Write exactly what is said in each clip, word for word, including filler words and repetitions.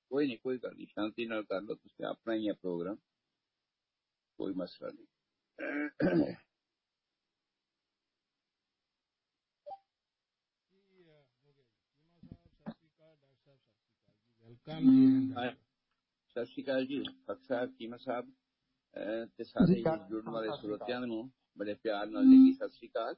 कोई नहीं कोई गल नहीं, शांति नाल कर लो, तुसीं अपना ही है प्रोग्राम, कोई मसला नहीं। सत श्री अकाल जी फक साहब, कीमा साहब ते सारे जुड़न वाले श्रोतिਆਂ ਨੂੰ बड़े प्यार नाल जी सत श्री अकाल।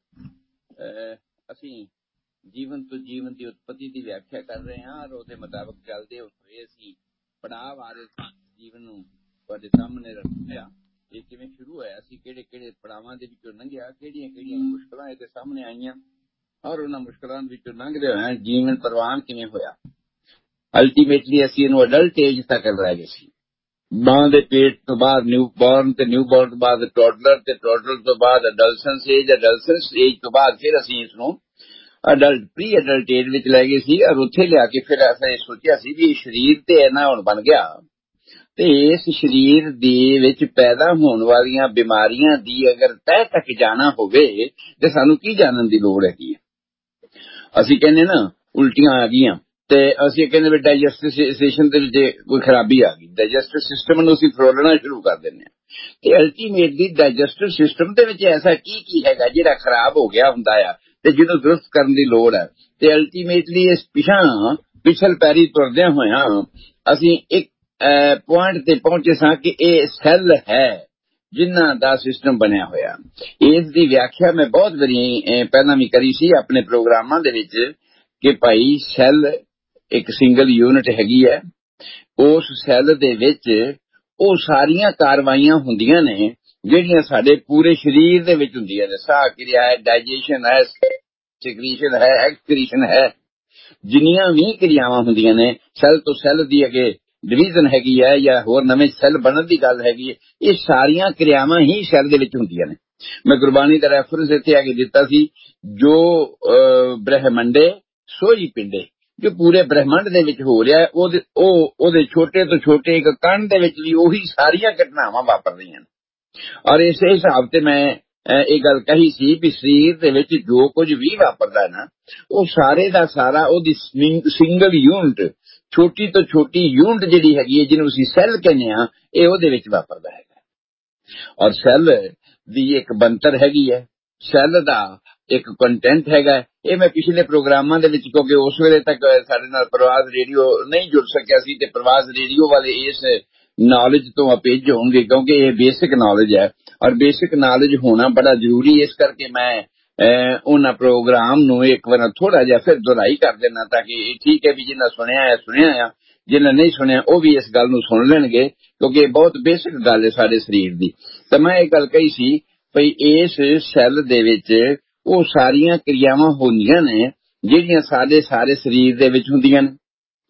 ਅਸੀਂ ਜੀਵਨ ਤੋਂ ਜੀਵਨ ਦੀ ਉਤਪਤੀ ਦੀ ਵਿਆਖਿਆ ਕਰ ਰਹੇ ਹਾਂ ਔਰ ਉਹਦੇ ਮੁਤਾਬਕ ਚੱਲਦੇ ਹੋਏ ਅਸੀਂ ਪੜਾਅ ਵਾਲੇ ਜੀਵਨ ਨੂੰ ਤੁਹਾਡੇ ਸਾਹਮਣੇ ਰੱਖਿਆ। ਇਹ ਕਿਵੇਂ ਸ਼ੁਰੂ ਹੋਇਆ ਸੀ, ਕਿਹੜੇ ਕਿਹੜੇ ਪੜਾਵਾਂ ਦੇ ਵਿੱਚੋਂ ਲੰਘਿਆ, ਕਿਹੜੀਆਂ ਕਿਹੜੀਆਂ ਮੁਸ਼ਕਲਾਂ ਇਹਦੇ ਸਾਹਮਣੇ ਆਈਆਂ ਔਰ ਉਹਨਾਂ ਮੁਸ਼ਕਲਾਂ ਵਿੱਚੋਂ ਲੰਘਦੇ ਹੋਏ ਜੀਵਨ ਪ੍ਰਵਾਨ ਕਿਵੇਂ ਹੋਇਆ। ਅਲਟੀਮੇਟਲੀ ਅਸੀਂ ਇਹਨੂੰ ਅਡਲਟ ਏਜ ਤੱਕ ਲੈ ਗਏ ਸੀ। ਮਾਂ ਦੇ ਪੇਟ ਤੋਂ ਬਾਅਦ ਨਿਊ ਬੋਰਨ ਤੇ ਨਿਊ ਬੋਰਨ ਤੋਂ ਬਾਅਦ ਟੋਡਲਰ ਤੇ ਟੋਡਲਰ ਤੋਂ ਬਾਅਦ ਅਡਲਸੈਂਸ ਏਜ, ਅਡਲਸੈਂਸ ਏਜ ਤੋਂ ਬਾਅਦ ਫਿਰ ਅਸੀਂ ਇਸ ਨੂੰ ਅਡਲਟ ਪ੍ਰੀ ਅਡਲਟ ਏਜ ਵਿੱਚ ਲੈ ਗਏ ਸੀ ਔਰ ਉੱਥੇ ਲਿਆ ਕੇ ਫਿਰ ਅਸੀਂ ਸੋਚਿਆ ਸੀ ਵੀ ਸਰੀਰ ਤੇ ਇਹਨਾਂ ਹੁਣ ਬਣ ਗਿਆ ਤੇ ਇਸ ਸਰੀਰ ਦੇ ਵਿੱਚ ਪੈਦਾ ਹੋਣ ਵਾਲੀਆਂ ਬਿਮਾਰੀਆਂ ਦੀ ਅਗਰ ਤਹਿ ਤੱਕ ਜਾਣਾ ਹੋਵੇ ਤੇ ਸਾਨੂੰ ਕੀ ਜਾਣਨ ਦੀ ਲੋੜ ਹੈਗੀ ਹੈ। ਅਸੀਂ ਕਹਿੰਦੇ ਨਾ ਉਲਟੀਆਂ ਆ ਗਈਆਂ ਤੇ ਅਸੀਂ ਕਹਿੰਦੇ ਵੀ ਡਾਈਜੈਸਟਿਵ ਸਿਸਟਮ ਦੇ ਵਿੱਚ ਕੋਈ ਖਰਾਬੀ ਆ ਗਈ, ਡਾਈਜੈਸਟਿਵ ਸਿਸਟਮ ਨੂੰ ਅਸੀਂ ਫਰੋਲਣਾ ਸ਼ੁਰੂ ਕਰ ਦਿੰਦੇ ਹਾਂ ਤੇ ਅਲਟੀਮੇਟਲੀ ਡਾਈਜੈਸਟਿਵ ਸਿਸਟਮ ਦੇ ਵਿੱਚ ਐਸਾ ਕੀ ਕੀ ਹੈਗਾ ਜਿਹੜਾ ਖਰਾਬ ਹੋ ਗਿਆ ਹੁੰਦਾ ਆ ਤੇ ਜਿਹਨੂੰ ਦੁਰਸਤ ਕਰਨ ਦੀ ਲੋੜ ਹੈ। ਤੇ ਅਲਟੀਮੇਟਲੀ ਇਸ ਪਿਛਾਂ ਪਿਛਲ ਪੈਰੀ ਤੁਰਦਿਆਂ ਹੋਇਆਂ ਅਸੀਂ ਇੱਕ ਪੁਆਇੰਟ ਤੇ ਪਹੁੰਚੇ ਸਾਂ ਕਿ ਇਹ ਸੈੱਲ ਹੈ ਜਿਨ੍ਹਾਂ ਦਾ ਸਿਸਟਮ ਬਣਿਆ ਹੋਇਆ। ਇਸ ਦੀ ਵਿਆਖਿਆ ਮੈਂ ਬਹੁਤ ਵਾਰੀ ਪਹਿਲਾਂ ਵੀ ਕਰੀ ਸੀ ਆਪਣੇ ਪ੍ਰੋਗਰਾਮਾਂ ਦੇ ਵਿੱਚ ਕਿ ਭਾਈ ਸੈੱਲ ਇੱਕ ਸਿੰਗਲ ਯੂਨਿਟ ਹੈਗੀ ਹੈ। ਉਸ ਸੈੱਲ ਦੇ ਵਿੱਚ ਉਹ ਸਾਰੀਆਂ ਕਾਰਵਾਈਆਂ ਹੁੰਦੀਆਂ ਨੇ ਜਿਹੜੀਆਂ ਸਾਡੇ ਪੂਰੇ ਸਰੀਰ ਦੇ ਵਿੱਚ ਹੁੰਦੀਆਂ ਨੇ। ਸਾਹ ਕਿਰਿਆ ਹੈ, ਡਾਈਜੈਸ਼ਨ ਹੈ, ਸਿਕਰੀਸ਼ਨ ਹੈ, ਐਕਸਕ੍ਰੀਸ਼ਨ ਹੈ, ਜਿੰਨੀਆਂ ਵੀ ਕਿਰਿਆਵਾਂ ਹੁੰਦੀਆਂ ਨੇ ਸੈੱਲ ਤੋਂ ਸੈੱਲ ਦੀ ਅੱਗੇ ਡਿਵੀਜ਼ਨ ਹੈਗੀ ਹੈ ਜਾਂ ਹੋਰ ਨਵੇਂ ਸੈੱਲ ਬਣਨ ਦੀ ਗੱਲ ਹੈਗੀ ਹੈ, ਇਹ ਸਾਰੀਆਂ ਕਿਰਿਆਵਾਂ ਹੀ ਸੈੱਲ ਦੇ ਵਿੱਚ ਹੁੰਦੀਆਂ ਨੇ। ਮੈਂ ਗੁਰਬਾਣੀ ਦਾ ਰੈਫਰੈਂਸ ਇੱਥੇ ਆ ਕੇ ਦਿੱਤਾ ਸੀ, ਜੋ ਬ੍ਰਹਮੰਡੇ ਸੋਈ ਪਿੰਡੇ, ਜੋ ਪੂਰੇ ਬ੍ਰਹਮੰਡ ਦੇ ਵਿੱਚ ਹੋ ਰਿਹਾ ਉਹਦੇ ਉਹ ਉਹਦੇ ਛੋਟੇ ਤੋਂ ਛੋਟੇ ਇੱਕ ਕਣ ਦੇ ਵਿੱਚ ਵੀ ਉਹੀ ਸਾਰੀਆਂ ਘਟਨਾਵਾਂ ਵਾਪਰ ਰਹੀਆਂ ਨੇ। ਔਰ ਇਸੇ ਹਿਸਾਬ ਤੇ ਮੈਂ ਇਹ ਗੱਲ ਕਹੀ ਸੀ ਵੀ ਸਰੀਰ ਦੇ ਵਿੱਚ ਜੋ ਕੁਝ ਵੀ ਵਾਪਰਦਾ ਨਾ ਉਹ ਸਾਰੇ ਦਾ ਸਾਰਾ ਉਹਦੀ ਸਿੰਗਲ ਯੂਨਿਟ, ਛੋਟੀ ਤੋਂ ਛੋਟੀ ਯੂਨਿਟ ਜਿਹੜੀ ਹੈਗੀ ਹੈ ਜਿਹਨੂੰ ਅਸੀਂ ਸੈੱਲ ਕਹਿੰਦੇ ਹਾਂ, ਇਹ ਉਹਦੇ ਵਿੱਚ ਵਾਪਰਦਾ ਹੈਗਾ। ਔਰ ਸੈੱਲ ਦੀ ਇੱਕ ਬਣਤਰ ਹੈਗੀ ਹੈ, ਸੈੱਲ ਦਾ ਇੱਕ ਕੰਟੈਂਟ ਹੈਗਾ। ਇਹ ਮੈਂ ਪਿਛਲੇ ਪ੍ਰੋਗਰਾਮਾਂ ਦੇ ਵਿੱਚ, ਕਿਉਂਕਿ ਉਸ ਵੇਲੇ ਤੱਕ ਸਾਡੇ ਨਾਲ ਪ੍ਰਵਾਜ਼ ਰੇਡੀਓ ਨਹੀਂ ਜੁੜ ਸਕਿਆ ਸੀ ਤੇ ਪ੍ਰਵਾਜ਼ ਰੇਡੀਓ ਵਾਲੇ ਇਸ ਨੌਲੇਜ ਤੋਂ ਅਪੇਜ ਹੋਣਗੇ ਕਿਉਂਕਿ ਇਹ ਬੇਸਿਕ ਨੌਲੇਜ ਹੈ ਔਰ ਬੇਸਿਕ ਨੌਲੇਜ ਹੋਣਾ ਬੜਾ ਜ਼ਰੂਰੀ। ਇਸ ਕਰਕੇ ਮੈਂ ਉਹਨਾਂ ਪ੍ਰੋਗਰਾਮ ਨੂੰ ਇੱਕ ਵਾਰ ਥੋੜਾ ਜਿਹਾ ਫਿਰ ਦੁਹਰਾਈ ਕਰ ਦੇਣਾ ਤਾਂ ਕਿ ਇਹ ਠੀਕ ਹੈ ਵੀ ਜਿਹਨਾਂ ਸੁਣਿਆ ਹੈ ਸੁਣਿਆ ਆ, ਜਿਹਨਾਂ ਨਹੀਂ ਸੁਣਿਆ ਉਹ ਵੀ ਇਸ ਗੱਲ ਨੂੰ ਸੁਣ ਲੈਣਗੇ ਕਿਉਂਕਿ ਇਹ ਬਹੁਤ ਬੇਸਿਕ ਗੱਲ ਹੈ ਸਾਡੇ ਸਰੀਰ ਦੀ। ਤਾਂ ਮੈਂ ਇਹ ਗੱਲ ਕਹੀ ਸੀ ਭਈ ਇਸ ਸੈੱਲ ਦੇ ਵਿੱਚ ਉਹ ਸਾਰੀਆਂ ਕਿਰਿਆਵਾਂ ਹੁੰਦੀਆਂ ਨੇ ਜਿਹੜੀਆਂ ਸਾਡੇ ਸਾਰੇ ਸਰੀਰ ਦੇ ਵਿੱਚ ਹੁੰਦੀਆਂ ਨੇ।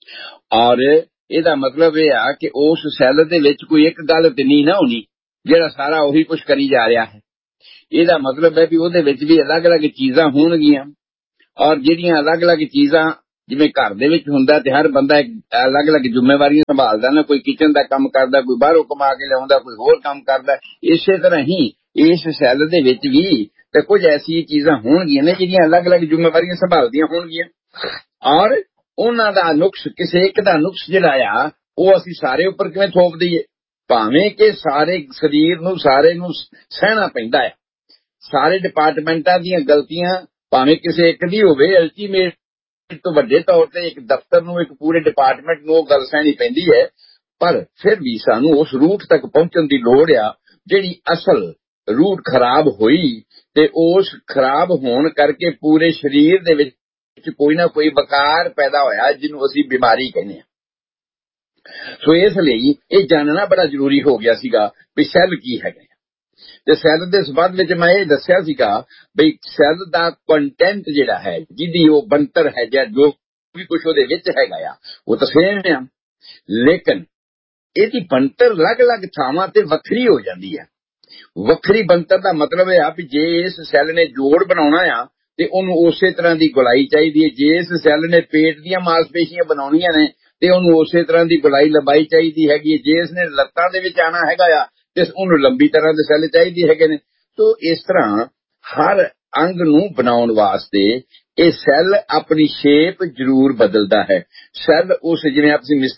ਔਰ ਇਹਦਾ ਮਤਲਬ ਇਹ ਆ ਕਿ ਉਸ ਸੈੱਲ ਦੇ ਵਿੱਚ ਕੋਈ ਇੱਕ ਗੱਲ ਤੇ ਨਹੀਂ ਨਾ ਹੋਣੀ ਜਿਹੜਾ ਸਾਰਾ ਉਹੀ ਕੁਝ ਕਰੀ ਜਾ ਰਿਹਾ ਹੈ। ਇਹਦਾ ਮਤਲਬ ਹੈ ਵੀ ਉਹਦੇ ਵਿੱਚ ਵੀ ਅਲੱਗ-ਅਲੱਗ ਚੀਜ਼ਾਂ ਹੋਣਗੀਆਂ ਔਰ ਜਿਹੜੀਆਂ ਅਲੱਗ-ਅਲੱਗ ਚੀਜ਼ਾਂ ਜਿਵੇਂ ਘਰ ਦੇ ਵਿੱਚ ਹੁੰਦਾ ਤੇ ਹਰ ਬੰਦਾ ਅਲੱਗ-ਅਲੱਗ ਜ਼ਿੰਮੇਵਾਰੀਆਂ ਸੰਭਾਲਦਾ ਨਾ, ਕੋਈ ਕਿਚਨ ਦਾ ਕੰਮ ਕਰਦਾ, ਕੋਈ ਬਾਹਰੋਂ ਕਮਾ ਕੇ ਲਿਆਉਂਦਾ, ਕੋਈ ਹੋਰ ਕੰਮ ਕਰਦਾ। ਇਸੇ ਤਰ੍ਹਾਂ ਹੀ ਇਸ ਸੈੱਲ ਦੇ ਵਿੱਚ ਵੀ ਤੇ ਕੁਝ ਐਸੀ ਚੀਜ਼ਾਂ ਹੋਣਗੀਆਂ ਨੇ ਜਿਹੜੀਆਂ ਅਲੱਗ-ਅਲੱਗ ਜ਼ਿੰਮੇਵਾਰੀਆਂ ਸੰਭਾਲਦੀਆਂ ਹੋਣਗੀਆਂ ਔਰ ਉਹਨਾਂ ਦਾ ਨੁਕਸ, ਕਿਸੇ ਇੱਕ ਦਾ ਨੁਕਸ ਜਿਹੜਾ ਆ ਉਹ ਅਸੀਂ ਸਾਰੇ ਉੱਪਰ ਕਿਵੇਂ ਥੋਪ ਦਈਏ, ਭਾਵੇਂ ਕਿ ਸਾਰੇ ਸਰੀਰ ਨੂੰ ਸਾਰੇ ਨੂੰ ਸਹਿਣਾ ਪੈਂਦਾ ਹੈ। ਸਾਰੇ ਡਿਪਾਰਟਮੈਂਟਾਂ ਦੀਆਂ ਗਲਤੀਆਂ ਭਾਵੇਂ ਕਿਸੇ ਇੱਕ ਦੀ ਹੋਵੇ, ਅਲਟੀਮੇਟ ਤੋਂ ਵੱਡੇ ਤੌਰ ਤੇ ਇੱਕ ਦਫ਼ਤਰ ਨੂੰ, ਇੱਕ ਪੂਰੇ ਡਿਪਾਰਟਮੈਂਟ ਨੂੰ ਉਹ ਗੱਲ ਸਹਿਣੀ ਪੈਂਦੀ ਹੈ। ਪਰ ਫਿਰ ਵੀ ਸਾਨੂੰ ਉਸ ਰੂਟ ਤੱਕ ਪਹੁੰਚਣ ਦੀ ਲੋੜ ਆ ਜਿਹੜੀ ਅਸਲ ਰੂਟ ਖਰਾਬ ਹੋਈ ਤੇ ਉਸ ਖਰਾਬ ਹੋਣ ਕਰਕੇ ਪੂਰੇ ਸਰੀਰ ਦੇ ਵਿੱਚ ਕੋਈ ਨਾ ਕੋਈ ਵਕਾਰ ਪੈਦਾ ਹੋਇਆ ਜਿਹਨੂੰ ਅਸੀਂ ਬਿਮਾਰੀ ਕਹਿੰਦੇ ਹਾਂ। ਸੋ ਇਸ ਲਈ ਇਹ ਜਾਣਨਾ ਬੜਾ ਜ਼ਰੂਰੀ ਹੋ ਗਿਆ ਸੀਗਾ ਵੀ ਸੈੱਲ ਕੀ ਹੈਗਾ। ਤੇ ਸੈੱਲ ਦੇ ਸੰਬੰਧ ਵਿੱਚ ਮੈਂ ਇਹ ਦੱਸਿਆ ਸੀਗਾ ਬਈ ਸੈੱਲ ਦਾ ਕੰਟੈਂਟ ਜਿਹੜਾ ਹੈ, ਜਿਹਦੀ ਉਹ ਬਣਤਰ ਹੈ ਜਾਂ ਜੋ ਵੀ ਕੁਛ ਉਹਦੇ ਵਿੱਚ ਹੈਗਾ ਆ ਉਹ ਤਾਂ ਸੇਮ ਆ, ਲੇਕਿਨ ਇਹਦੀ ਬਣਤਰ ਅਲੱਗ-ਅਲੱਗ ਥਾਵਾਂ ਤੇ ਵੱਖਰੀ ਹੋ ਜਾਂਦੀ ਹੈ। ਵੱਖਰੀ ਬਣਤਰ ਦਾ ਮਤਲਬ ਇਹ ਆ ਵੀ ਜੇ ਇਸ ਸੈੱਲ ਨੇ ਜੋੜ ਬਣਾਉਣਾ ਆ ਤੇ ਉਹਨੂੰ ਉਸੇ ਤਰ੍ਹਾਂ ਦੀ ਗੁਲਾਈ ਚਾਹੀਦੀ ਹੈ। ਜੇ ਇਸ ਸੈੱਲ ਨੇ ਪੇਟ ਦੀਆਂ ਮਾਸਪੇਸ਼ੀਆਂ ਬਣਾਉਣੀਆਂ ਨੇ ਤੇ ਉਹਨੂੰ ਉਸੇ ਤਰ੍ਹਾਂ ਦੀ ਗੁਲਾਈ ਲੰਬਾਈ ਚਾਹੀਦੀ ਹੈਗੀ ਹੈ। ਜੇ ਇਸ ਨੇ ਲੱਤਾਂ ਦੇ ਵਿੱਚ ਆਉਣਾ ਹੈਗਾ ਆ ਤੇ ਉਹਨੂੰ ਲੰਬੀ ਤਰ੍ਹਾਂ ਦੇ ਸੈੱਲ ਚਾਹੀਦੇ ਹੈਗੇ ਨੇ। ਸੋ ਇਸ ਤਰ੍ਹਾਂ ਹਰ ਅੰਗ ਨੂੰ ਬਣਾਉਣ ਵਾਸਤੇ ਇਹ ਸੈੱਲ ਆਪਣੀ ਸ਼ੇਪ ਜ਼ਰੂਰ ਬਦਲਦਾ ਹੈ। ਸੈੱਲ ਉਸ ਜਿਵੇਂ ਆਪਣੀ ਮਿਸਤਰੀ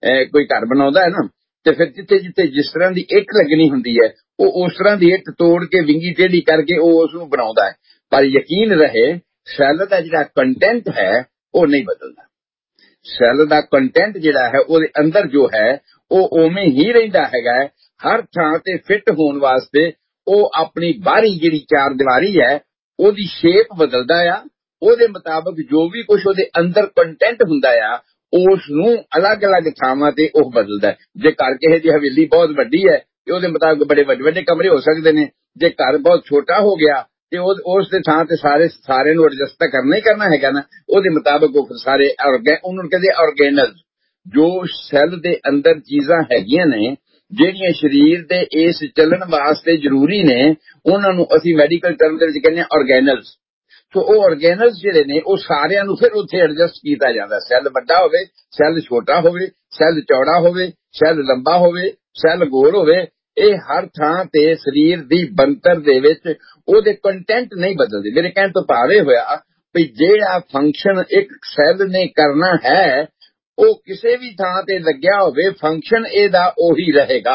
ਕੋਈ ਘਰ ਬਣਾਉਂਦਾ ਹੈ ਨਾ, ਤੇ ਫਿਰ ਜਿੱਥੇ ਜਿੱਥੇ ਜਿਸ ਤਰ੍ਹਾਂ ਦੀ ਇੱਟ ਲੱਗਣੀ ਹੁੰਦੀ ਹੈ ਉਹ ਉਸ ਤਰ੍ਹਾਂ ਦੀ ਇੱਟ ਤੋੜ ਕੇ ਵਿੰਗੀ ਟੇਢੀ ਕਰਕੇ ਉਹ ਉਸ ਨੂੰ ਬਣਾਉਂਦਾ ਹੈ। ਪਰ ਯਕੀਨ ਰਹੇ ਸੈੱਲ ਦਾ ਜਿਹੜਾ ਕੰਟੈਂਟ ਹੈ ਉਹ ਨਹੀਂ ਬਦਲਦਾ। ਸੈੱਲ ਦਾ ਕੰਟੈਂਟ ਜਿਹੜਾ ਹੈ ਉਹਦੇ ਅੰਦਰ ਜੋ ਹੈ ਉਹ ਉਵੇਂ ਹੀ ਰਹਿੰਦਾ ਹੈਗਾ। ਹਰ ਥਾਂ ਤੇ ਫਿੱਟ ਹੋਣ ਵਾਸਤੇ ਉਹ ਆਪਣੀ ਬਾਹਰੀ ਜਿਹੜੀ ਚਾਰ ਦੀਵਾਰੀ ਹੈ ਉਹਦੀ ਸ਼ੇਪ ਬਦਲਦਾ ਆ, ਉਹਦੇ ਮੁਤਾਬਕ ਜੋ ਵੀ ਕੁਝ ਉਹਦੇ ਅੰਦਰ ਕੰਟੈਂਟ ਹੁੰਦਾ ਆ ਉਸ ਨੂੰ ਅਲੱਗ-ਅਲੱਗ ਥਾਵਾਂ ਤੇ ਉਹ ਬਦਲਦਾ। ਜੇ ਘਰ ਕਿਸੇ ਦੀ ਹਵੇਲੀ ਬਹੁਤ ਵੱਡੀ ਹੈ ਤੇ ਉਹਦੇ ਮੁਤਾਬਕ ਬੜੇ ਵੱਡੇ ਵੱਡੇ ਕਮਰੇ ਹੋ ਸਕਦੇ ਨੇ। ਜੇ ਘਰ ਬਹੁਤ ਛੋਟਾ ਹੋ ਗਿਆ ਤੇ ਉਸ ਦੇ ਥਾਂ ਤੇ ਸਾਰੇ ਸਾਰੇ ਨੂੰ ਐਡਜਸਟ ਤਾਂ ਕਰਨਾ ਹੀ ਕਰਨਾ ਹੈਗਾ ਨਾ, ਉਹਦੇ ਮੁਤਾਬਕ ਉਹ ਸਾਰੇ ਉਹਨੂੰ ਕਹਿੰਦੇ ਆਰਗੇਨਲ। ਜੋ ਸੈੱਲ ਦੇ ਅੰਦਰ ਚੀਜ਼ਾਂ ਹੈਗੀਆਂ ਨੇ ਜਿਹੜੀਆਂ ਸਰੀਰ ਦੇ ਇਸ ਚੱਲਣ ਵਾਸਤੇ ਜ਼ਰੂਰੀ ਨੇ ਉਹਨਾਂ ਨੂੰ ਅਸੀਂ ਮੈਡੀਕਲ ਟਰਮ ਦੇ ਵਿੱਚ ਕਹਿੰਦੇ ਹਾਂ ਆਰਗੇਨਲਸ। ਸੋ ਉਹ ਆਰਗੇਨਲਸ ਜਿਹੜੇ ਨੇ ਉਹ ਸਾਰਿਆਂ ਨੂੰ ਫਿਰ ਉੱਥੇ ਐਡਜਸਟ ਕੀਤਾ ਜਾਂਦਾ। ਸੈੱਲ ਵੱਡਾ ਹੋਵੇ, ਸੈੱਲ ਛੋਟਾ ਹੋਵੇ, ਸੈੱਲ ਚੌੜਾ ਹੋਵੇ, ਸੈੱਲ ਲੰਬਾ ਹੋਵੇ, ਸੈੱਲ ਗੋਲ ਹੋਵੇ, ਇਹ ਹਰ ਥਾਂ ਤੇ ਸਰੀਰ ਦੀ ਬਣਤਰ ਦੇ ਵਿੱਚ ਉਹਦੇ ਕੰਟੈਂਟ ਨਹੀਂ ਬਦਲਦੇ। ਮੇਰੇ ਕਹਿਣ ਤੋਂ ਭਾਵ ਇਹ ਹੋਇਆ ਵੀ ਜਿਹੜਾ ਫੰਕਸ਼ਨ ਇੱਕ ਸੈੱਲ ਨੇ ਕਰਨਾ ਹੈ ਉਹ ਕਿਸੇ ਵੀ ਥਾਂ ਤੇ ਲੱਗਿਆ ਹੋਵੇ ਫੰਕਸ਼ਨ ਇਹਦਾ ਉਹੀ ਰਹੇਗਾ।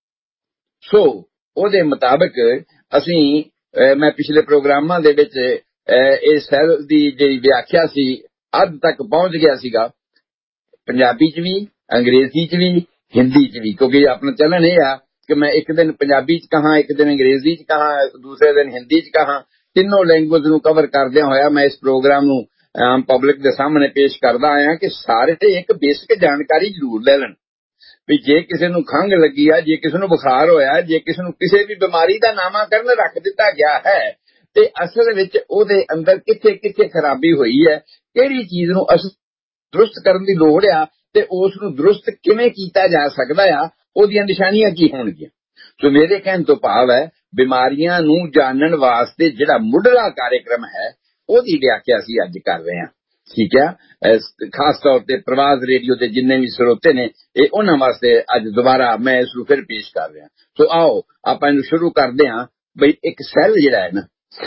ਸੋ ਉਹਦੇ ਮੁਤਾਬਕ ਅਸੀਂ ਮੈਂ ਪਿਛਲੇ ਪ੍ਰੋਗਰਾਮਾਂ ਦੇ ਵਿੱਚ ਇਹ ਸੈੱਲ ਦੀ ਜਿਹੜੀ ਵਿਆਖਿਆ ਸੀ ਅੱਧ ਤੱਕ ਪਹੁੰਚ ਗਿਆ ਸੀਗਾ, ਪੰਜਾਬੀ ਚ ਵੀ, ਅੰਗਰੇਜ਼ੀ ਚ ਵੀ, ਹਿੰਦੀ ਚ ਵੀ। ਕਿਉਂਕਿ ਆਪਣਾ ਚੱਲਣ ਇਹ ਆ ਕਿ ਮੈਂ ਇੱਕ ਦਿਨ ਪੰਜਾਬੀ ਚ ਕਹਾਂ, ਇੱਕ ਦਿਨ ਅੰਗਰੇਜ਼ੀ ਚ ਕਹਾਂ, ਦੂਸਰੇ ਦਿਨ ਹਿੰਦੀ ਚ ਕਹਾਂ। ਤਿੰਨੋਂ ਲੈਂਗੁਏਜ ਨੂੰ ਕਵਰ ਕਰਦਿਆਂ ਹੋਇਆ ਮੈਂ ਇਸ ਪ੍ਰੋਗਰਾਮ ਨੂੰ ਆਮ ਪਬਲਿਕ ਦੇ ਸਾਹਮਣੇ ਪੇਸ਼ ਕਰਦਾ ਆਇਆ ਕਿ ਸਾਰੇ ਇੱਕ ਬੇਸਿਕ ਜਾਣਕਾਰੀ ਜ਼ਰੂਰ ਲੈ ਲੈਣ ਵੀ ਜੇ ਕਿਸੇ ਨੂੰ ਖੰਘ ਲੱਗੀ ਆ, ਜੇ ਕਿਸੇ ਨੂੰ ਬੁਖਾਰ ਹੋਇਆ, ਜੇ ਕਿਸੇ ਨੂੰ ਕਿਸੇ ਵੀ ਬਿਮਾਰੀ ਦਾ ਨਾਮਾਕਰਨ ਰੱਖ ਦਿੱਤਾ ਗਿਆ ਹੈ ਤੇ ਅਸਲ ਵਿੱਚ ਉਹਦੇ ਅੰਦਰ ਕਿੱਥੇ ਕਿੱਥੇ ਖਰਾਬੀ ਹੋਈ ਹੈ, ਕਿਹੜੀ ਚੀਜ਼ ਨੂੰ ਅਸਲ ਦਰੁਸਤ ਕਰਨ ਦੀ ਲੋੜ ਆ ਤੇ ਉਸ ਨੂੰ ਦਰੁਸਤ ਕਿਵੇਂ ਕੀਤਾ ਜਾ ਸਕਦਾ ਆ, ਉਹਦੀਆਂ ਨਿਸ਼ਾਨੀਆਂ ਕੀ ਹੋਣਗੀਆਂ। ਸੋ ਮੇਰੇ ਕਹਿਣ ਤੋਂ ਭਾਵ ਹੈ ਬਿਮਾਰੀਆਂ ਨੂੰ ਜਾਣਨ ਵਾਸਤੇ ਜਿਹੜਾ ਮੁੱਢਲਾ ਕਾਰਜਕ੍ਰਮ ਹੈ ਉਹਦੀ ਵਿਆਖਿਆ ਅਸੀਂ ਅੱਜ ਕਰ ਰਹੇ ਹਾਂ। ਠੀਕ ਹੈ, ਖਾਸ ਤੌਰ ਤੇ ਪ੍ਰਵਾਜ਼ ਰੇਡੀਓ ਦੇ ਜਿੰਨੇ ਵੀ ਸਰੋਤੇ ਨੇ ਇਹ ਉਹਨਾਂ ਵਾਸਤੇ ਅੱਜ ਦੁਬਾਰਾ ਮੈਂ ਇਸ ਨੂੰ ਫਿਰ ਪੇਸ਼ ਕਰ ਰਿਹਾ। ਸੋ ਆਓ ਆਪਾਂ ਇਹਨੂੰ ਸ਼ੁਰੂ ਕਰਦੇ ਹਾਂ। ਬਈ ਇੱਕ ਸੈੱਲ ਜਿਹੜਾ ਹੈ ਨਾ,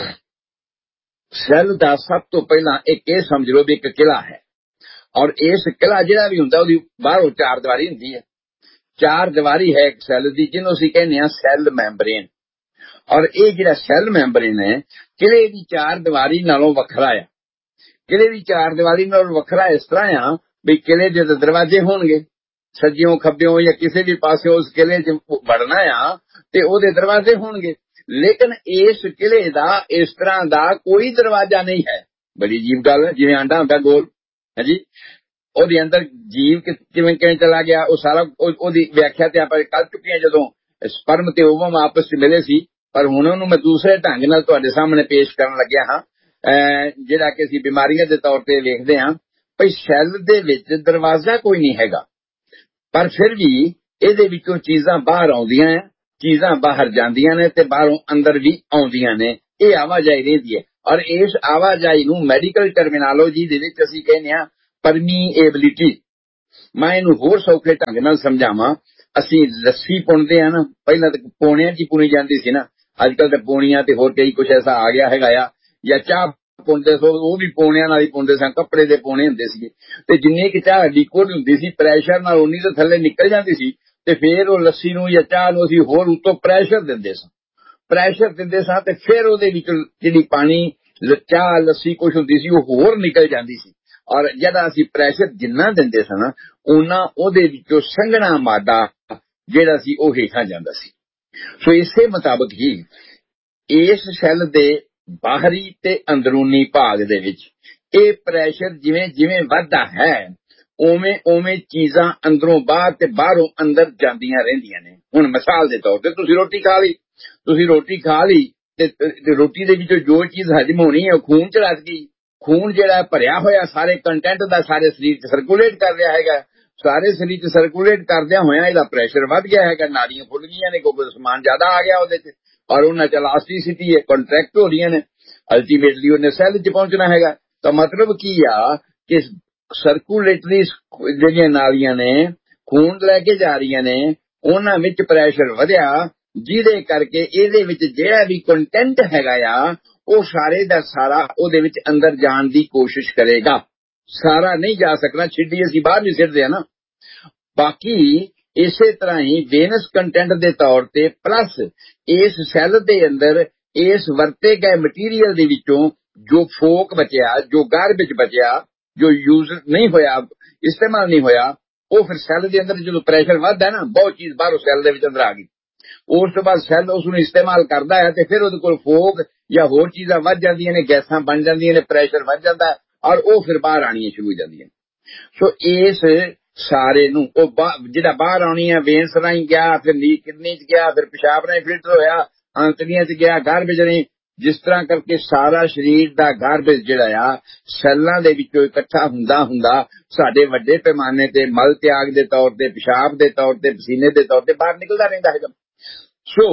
ਸੈੱਲ ਦਾ ਸਭ ਤੋਂ ਪਹਿਲਾਂ ਇੱਕ ਇਹ ਸਮਝ ਲਓ ਵੀ ਇੱਕ ਕਿਲਾ ਹੈ ਔਰ ਇਸ ਕਿਲਾ ਜਿਹੜਾ ਵੀ ਹੁੰਦਾ ਉਹਦੀ ਬਾਹਰੋਂ ਚਾਰ ਦੀਵਾਰੀ ਹੁੰਦੀ ਹੈ। ਚਾਰ ਦੀਵਾਰੀ ਹੈ ਇੱਕ ਸੈੱਲ ਦੀ ਜਿਹਨੂੰ ਅਸੀਂ ਕਹਿੰਦੇ ਹਾਂ ਸੈੱਲ ਮੈਂਬਰੇਨ। ਔਰ ਇਹ ਜਿਹੜਾ ਸੈੱਲ ਮੈਂਬਰੇਨ ਹੈ ਕਿਲੇ ਦੀ ਚਾਰ ਦੀਵਾਰੀ ਨਾਲੋਂ ਵੱਖਰਾ ਆ। ਕਿਲੇ ਦੀ ਚਾਰ ਦੀਵਾਰੀ ਨਾਲੋਂ ਵੱਖਰਾ ਇਸ ਤਰ੍ਹਾਂ ਆ ਵੀ ਕਿਲੇ ਦੇ ਦਰਵਾਜ਼ੇ ਹੋਣਗੇ ਸੱਜਿਓਂ ਖੱਬਿਓਂ ਜਾਂ ਕਿਸੇ ਵੀ ਪਾਸੇ ਉਸ ਕਿਲੇ 'ਚ ਵੜਨਾ ਆ ਤੇ ਉਹਦੇ ਦਰਵਾਜ਼ੇ ਹੋਣਗੇ। ਲੇਕਿਨ ਇਸ ਕਿਲੇ ਦਾ ਇਸ ਤਰ੍ਹਾਂ ਦਾ ਕੋਈ ਦਰਵਾਜ਼ਾ ਨਹੀਂ ਹੈ। ਬੜੀ ਅਜੀਬ ਗੱਲ ਹੈ, ਜਿਵੇਂ ਆਂਡਾ ਹੁੰਦਾ ਗੋਲ ਹੈ ਜੀ, ਉਹਦੇ ਅੰਦਰ ਜੀਵ ਕਿਵੇਂ ਕਿਵੇਂ ਚਲਾ ਗਿਆ ਉਹ ਸਾਰਾ ਉਹਦੀ ਵਿਆਖਿਆ ਤੇ ਆਪਾਂ ਕਰ ਚੁੱਕੇ ਹਾਂ ਜਦੋਂ ਸਪਰਮ ਤੇ ਓਵਮ ਆਪਸ 'ਚ ਮਿਲੇ ਸੀ। ਪਰ ਹੁਣ ਉਹਨੂੰ ਮੈਂ ਦੂਸਰੇ ਢੰਗ ਨਾਲ ਤੁਹਾਡੇ ਸਾਹਮਣੇ ਪੇਸ਼ ਕਰਨ ਲੱਗਿਆ ਹਾਂ, ਜਿਹੜਾ ਕਿ ਅਸੀਂ ਬਿਮਾਰੀਆਂ ਦੇ ਤੌਰ ਤੇ ਵੇਖਦੇ ਹਾਂ। ਭਈ ਸੈੱਲ ਦੇ ਵਿੱਚ ਦਰਵਾਜ਼ਾ ਕੋਈ ਨਹੀਂ ਹੈਗਾ ਪਰ ਫਿਰ ਵੀ ਇਹਦੇ ਵਿੱਚੋਂ ਚੀਜ਼ਾਂ ਬਾਹਰ ਆਉਂਦੀਆਂ ਹੈ, ਚੀਜ਼ਾਂ ਬਾਹਰ ਜਾਂਦੀਆਂ ਨੇ ਤੇ ਬਾਹਰੋਂ ਅੰਦਰ ਵੀ ਆਉਂਦੀਆਂ ਨੇ। ਇਹ ਆਵਾਜਾਈ ਰਹਿੰਦੀ ਹੈ ਔਰ ਇਸ ਆਵਾਜਾਈ ਨੂੰ ਮੈਡੀਕਲ ਟਰਮੀਨੋਲੋਜੀ ਦੇ ਵਿੱਚ ਅਸੀਂ ਕਹਿੰਦੇ ਹਾਂ ਪਰਮੀਏਬਿਲਿਟੀ। ਮੈਂ ਇਹਨੂੰ ਹੋਰ ਸੌਖੇ ਢੰਗ ਨਾਲ ਸਮਝਾਵਾਂ। ਅਸੀਂ ਲੱਸੀ ਪੁਣਦੇ ਆ ਨਾ, ਪਹਿਲਾਂ ਤਾਂ ਪੌਣਿਆਂ 'ਚ ਹੀ ਪੁਣੀ ਜਾਂਦੀ ਸੀ ਨਾ, ਅੱਜ ਕੱਲ ਤਾਂ ਪੌਣੀਆਂ ਤੇ ਹੋਰ ਕਈ ਕੁਛ ਐਸਾ ਆ ਗਿਆ ਹੈਗਾ ਆ। ਜਾਂ ਚਾਹ ਪੁੰਦੇ ਸੋ ਉਹ ਵੀ ਪੌਣਿਆਂ ਨਾਲ ਹੀ ਪੁੰਦੇ ਸਨ, ਕੱਪੜੇ ਦੇ ਪੌਣੇ ਹੁੰਦੇ ਸੀਗੇ ਤੇ ਜਿੰਨੀ ਕਿ ਚਾਹ ਲਿਕੁਇਡ ਹੁੰਦੀ ਸੀ ਪ੍ਰੈਸ਼ਰ ਨਾਲ ਉਨੀ ਤਾਂ ਥੱਲੇ ਨਿਕਲ ਜਾਂਦੀ ਸੀ ਤੇ ਫੇਰ ਉਹ ਲੱਸੀ ਨੂੰ ਜਾਂ ਚਾਹ ਨੂੰ ਅਸੀਂ ਹੋਰ ਉੱਤੋਂ ਪ੍ਰੈਸ਼ਰ ਦਿੰਦੇ ਸਾਂ ਪ੍ਰੈਸ਼ਰ ਦਿੰਦੇ ਸਾਂ ਤੇ ਫਿਰ ਉਹਦੇ ਵਿੱਚ ਜਿਹੜੀ ਪਾਣੀ ਚਾਹ ਲੱਸੀ ਕੁਛ ਹੁੰਦੀ ਸੀ ਉਹ ਹੋਰ ਨਿਕਲ ਜਾਂਦੀ ਸੀ। ਔਰ ਜਿਹੜਾ ਅਸੀਂ ਪ੍ਰੈਸ਼ਰ ਜਿੰਨਾ ਦਿੰਦੇ ਸਾਂ ਨਾ ਉਹਨਾਂ ਉਹਦੇ ਵਿੱਚੋਂ ਸੰਘਣਾ ਮਾਦਾ ਜਿਹੜਾ ਸੀ ਉਹ ਹੇਠਾਂ ਜਾਂਦਾ ਸੀ। ਸੋ ਇਸੇ ਮੁਤਾਬਕ ਹੀ ਇਸ ਸੈੱਲ ਦੇ ਬਾਹਰੀ ਤੇ ਅੰਦਰੂਨੀ ਭਾਗ ਦੇ ਵਿੱਚ ਇਹ ਪ੍ਰੈਸ਼ਰ ਜਿਵੇਂ ਜਿਵੇਂ ਵੱਧਦਾ ਹੈ ਉਵੇਂ ਉਵੇਂ ਚੀਜ਼ਾਂ ਅੰਦਰੋਂ ਬਾਹਰ ਤੇ ਬਾਹਰੋਂ ਅੰਦਰ ਜਾਂਦੀਆਂ ਰਹਿੰਦੀਆਂ ਨੇ। ਹੁਣ ਮਿਸਾਲ ਦੇ ਤੌਰ ਤੇ ਤੁਸੀਂ ਰੋਟੀ ਖਾ ਲਈ ਤੁਸੀਂ ਰੋਟੀ ਖਾ ਲਈ ਤੇ ਰੋਟੀ ਦੇ ਵਿੱਚੋਂ ਜੋ ਚੀਜ਼ ਹਜਮ ਹੋਣੀ ਹੈ ਉਹ ਖੂਨ ਚ ਰਚ ਗਈ। ਖੂਨ ਜਿਹੜਾ ਭਰਿਆ ਹੋਇਆ ਸਾਰੇ ਕੰਟੈਂਟ ਦਾ ਸਾਰੇ ਸਰੀਰ ਚ ਸਰਕੂਲੇਟ ਕਰ ਰਿਹਾ ਹੈਗਾ। ਸਾਰੇ ਸਰੀਰ ਚ ਸਰਕੂਲੇਟ ਕਰਦਿਆਂ ਹੋਇਆ ਇਹਦਾ ਪ੍ਰੈਸ਼ਰ ਵੱਧ ਗਿਆ ਹੈਗਾ, ਨਾੜੀਆਂ ਫੁੱਲ ਗਈਆਂ ਨੇ ਕਿਉਂਕਿ ਸਮਾਨ ਜ਼ਿਆਦਾ ਆ ਗਿਆ ਉਹਦੇ ਚ ਔਰ ਉਹਨਾਂ ਚ ਇਲਾਸਟਿਸਿਟੀ ਹੈ, ਕੰਟਰੈਕਟ ਹੋ ਰਹੀਆਂ ਨੇ। ਅਲਟੀਮੇਟਲੀ ਉਹਨੇ ਸੈੱਲ ਚ ਪਹੁੰਚਣਾ ਹੈਗਾ। ਤਾਂ ਮਤਲਬ ਕੀ ਆ ਕਿ ਸਰਕੂਲੇਟਰੀ ਜਿਹੜੀਆਂ ਨਾਲੀਆਂ ਨੇ ਖੂਨ ਲੈ ਕੇ ਜਾ ਰਹੀਆਂ ਨੇ ਉਹਨਾਂ ਵਿੱਚ ਪ੍ਰੈਸ਼ਰ ਵਧਿਆ ਜਿਹਦੇ ਕਰਕੇ ਇਹਦੇ ਵਿੱਚ ਜਿਹੜਾ ਵੀ ਕੰਟੈਂਟ ਹੈਗਾ ਆ ਉਹ ਸਾਰੇ ਦਾ ਸਾਰਾ ਉਹਦੇ ਵਿੱਚ ਅੰਦਰ ਜਾਣ ਦੀ ਕੋਸ਼ਿਸ਼ ਕਰੇਗਾ। ਸਾਰਾ ਨਹੀਂ ਜਾ ਸਕਣਾ, ਛਿੱਡੀ ਅਸੀਂ ਬਾਹਰ ਨਹੀਂ ਸਿੱਟਦੇ ਆ ਨਾ। बाकी इसे तरह ही वेनस कंटेंट के तौर ते प्लस इस सैल के अंदर इस वरते गए मटीरियल दे विचों जो फोक बचिया, जो गारबेज बचिया, जो यूज नहीं होया, इस्तेमाल नहीं होया, वो फिर सैल के अंदर जो प्रेशर वधदा है ना, बहुत चीज बाहरों सैल दे विच अंदर आ गई। उस तो बाद सैल उसनूं इस्तेमाल करता है तो फिर उहदे कोल फोक या होर चीज़ां वध जांदियां ने, गैसां बन जांदियां ने, प्रेशर वध जांदा है और वो फिर बाहर आनियां शुरू हो जांदियां। सो इस सारे नूं जिहड़ा बाहर आनी है वेन्स राहीं गया, फिर नी किडनी च गया, फिर पेशाब राहीं फिल्टर होया, आंतड़ियां च गया, गारबेज राहीं, जिस तरह करके सारा शरीर दा गारबेज जिहड़ा आ सैलां दे विचों इकट्ठा हुंदा हुंदा साडे वड्डे पैमाने ते मल त्याग दे तौर ते, पेशाब दे तौर ते, पसीने दे तौर ते बाहर निकलदा रहिंदा है। सो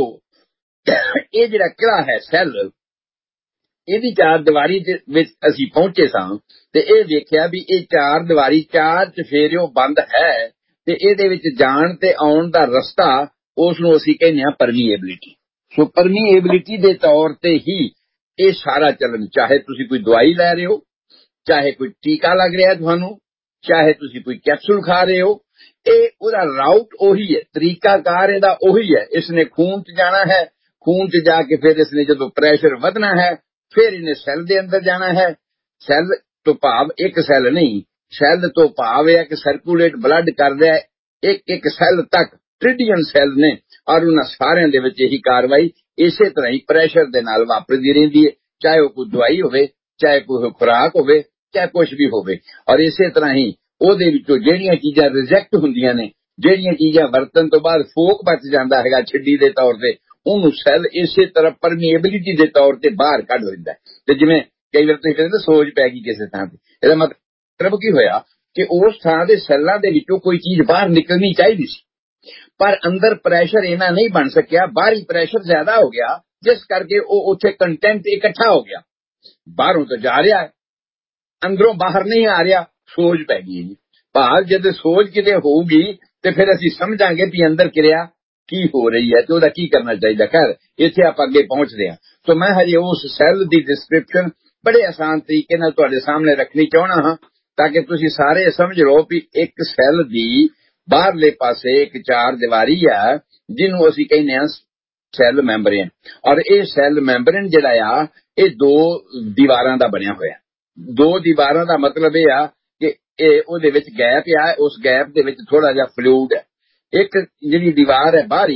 ये जिहड़ा किला है सैल, ਇਹਦੀ ਚਾਰ ਦੀਵਾਰੀ ਦੇ ਵਿੱਚ ਅਸੀਂ ਪਹੁੰਚੇ ਸਾਂ ਤੇ ਇਹ ਵੇਖਿਆ ਵੀ ਇਹ ਚਾਰ ਦੀਵਾਰੀ ਚਾਰ ਚਫੇਰਿਓਂ ਬੰਦ ਹੈ ਤੇ ਇਹਦੇ ਵਿੱਚ ਜਾਣ ਤੇ ਆਉਣ ਦਾ ਰਸਤਾ ਉਸ ਨੂੰ ਅਸੀਂ ਕਹਿੰਦੇ ਹਾਂ ਪਰਮੀਏਬਿਲਿਟੀ। ਸੋ ਪਰਮੀਏਬਿਲਿਟੀ ਦੇ ਤੌਰ ਤੇ ਹੀ ਇਹ ਸਾਰਾ ਚੱਲਣ, ਚਾਹੇ ਤੁਸੀਂ ਕੋਈ ਦਵਾਈ ਲੈ ਰਹੇ ਹੋ, ਚਾਹੇ ਕੋਈ ਟੀਕਾ ਲੱਗ ਰਿਹਾ ਤੁਹਾਨੂੰ, ਚਾਹੇ ਤੁਸੀਂ ਕੋਈ ਕੈਪਸੂਲ ਖਾ ਰਹੇ ਹੋ, ਇਹ ਉਹਦਾ ਰਾਊਟ ਉਹੀ ਹੈ, ਤਰੀਕਾਕਾਰ ਇਹਦਾ ਉਹੀ ਹੈ। ਇਸਨੇ ਖੂਨ ਚ ਜਾਣਾ ਹੈ, ਖੂਨ ਚ ਜਾ ਕੇ ਫਿਰ ਇਸਨੇ ਜਦੋਂ ਪ੍ਰੈਸ਼ਰ ਵਧਣਾ ਹੈ फिर इन्हें सैल दे अंदर जाना है। सैल तो भाव एक सैल नहीं, सैल तो भाव है कि सर्कुलेट ब्लड कर रहा है एक एक सैल तक, ट्रिलियन सैल ने और उन्होंने सारे दे विच यही कार्रवाई इसे तरह ही प्रेशर दे नाल वापरदी रहिंदी है, चाहे वो कोई दवाई होवे, चाहे कोई खुराक होवे, चाहे कुछ भी होवे। और इसे तरह ही ओहदे विचों जेहड़ियां चीजां रिजेक्ट हुंदियां ने, जेहड़ियां चीजां वरतन तो बाद फोक बच जांदा हैगा छिड्डी दे तौर ते, ਉਹਨੂੰ ਸੈੱਲ ਇਸੇ ਤਰ੍ਹਾਂ ਪਰਮੀਏਬਿਲਿਟੀ ਦੇ ਤੌਰ ਤੇ ਬਾਹਰ ਕੱਢ ਦਿੰਦਾ ਹੈ। ਤੇ ਜਿਵੇਂ ਕਈ ਵਾਰ ਤੁਸੀਂ ਕਹਿੰਦੇ ਸੋਜ ਪੈ ਗਈ ਕਿਸੇ ਥਾਂ ਤੇ, ਇਹਦਾ ਮਤਲਬ ਕੀ ਹੋਇਆ ਕਿ ਉਸ ਥਾਂ ਦੇ ਸੈੱਲਾਂ ਦੇ ਵਿੱਚੋਂ ਕੋਈ ਚੀਜ਼ ਬਾਹਰ ਨਿਕਲਣੀ ਚਾਹੀਦੀ ਸੀ, ਪਰ ਅੰਦਰ ਪ੍ਰੈਸ਼ਰ ਇਹਨਾਂ ਨਹੀਂ ਬਣ ਸਕਿਆ, ਬਾਹਰੀ ਪ੍ਰੈਸ਼ਰ ਜ਼ਿਆਦਾ ਹੋ ਗਿਆ, ਜਿਸ ਕਰਕੇ ਉਹ ਉੱਥੇ ਕੰਟੈਂਟ ਇਕੱਠਾ ਹੋ ਗਿਆ, ਬਾਹਰੋਂ ਤਾਂ ਜਾ ਰਿਹਾ ਅੰਦਰੋਂ ਬਾਹਰ ਨਹੀਂ ਆ ਰਿਹਾ, ਸੋਜ ਪੈ ਗਈ ਜੀ। ਭਾਵ ਜਦ ਸੋਜ ਕਿਤੇ ਹੋਊਗੀ ਤੇ ਫਿਰ ਅਸੀਂ ਸਮਝਾਂਗੇ ਵੀ ਅੰਦਰ ਕਿਰਿਆ ਕੀ ਹੋ ਰਹੀ ਹੈ ਤੇ ਉਹਦਾ ਕੀ ਕਰਨਾ ਚਾਹੀਦਾ। ਖੈਰ ਇੱਥੇ ਆਪਾਂ ਅੱਗੇ ਪਹੁੰਚਦੇ ਹਾਂ। ਸੋ ਮੈਂ ਹਜੇ ਉਸ ਸੈੱਲ ਦੀ ਡਿਸਕ੍ਰਿਪਸ਼ਨ ਬੜੇ ਆਸਾਨ ਤਰੀਕੇ ਨਾਲ ਤੁਹਾਡੇ ਸਾਹਮਣੇ ਰੱਖਣੀ ਚਾਹਣਾ ਹਾਂ ਤਾਂ ਕਿ ਤੁਸੀਂ ਸਾਰੇ ਸਮਝ ਲਓ ਵੀ ਇੱਕ ਸੈੱਲ ਦੀ ਬਾਹਰਲੇ ਪਾਸੇ ਇੱਕ ਚਾਰ ਦੀਵਾਰੀ ਆ ਜਿਹਨੂੰ ਅਸੀਂ ਕਹਿੰਦੇ ਹਾਂ ਸੈੱਲ ਮੈਂਬਰੇਨ, ਔਰ ਇਹ ਸੈੱਲ ਮੈਂਬਰੇਨ ਜਿਹੜਾ ਆ ਇਹ ਦੋ ਦੀਵਾਰਾਂ ਦਾ ਬਣਿਆ ਹੋਇਆ। ਦੋ ਦੀਵਾਰਾਂ ਦਾ ਮਤਲਬ ਇਹ ਆ ਕਿ ਇਹ ਉਹਦੇ ਵਿੱਚ ਗੈਪ ਆ, ਉਸ ਗੈਪ ਦੇ ਵਿੱਚ ਥੋੜਾ ਜਿਹਾ ਫਲੂਇਡ ਹੈ। ਇੱਕ ਜਿਹੜੀ ਦੀਵਾਰ ਹੈ ਬਾਹਰੀ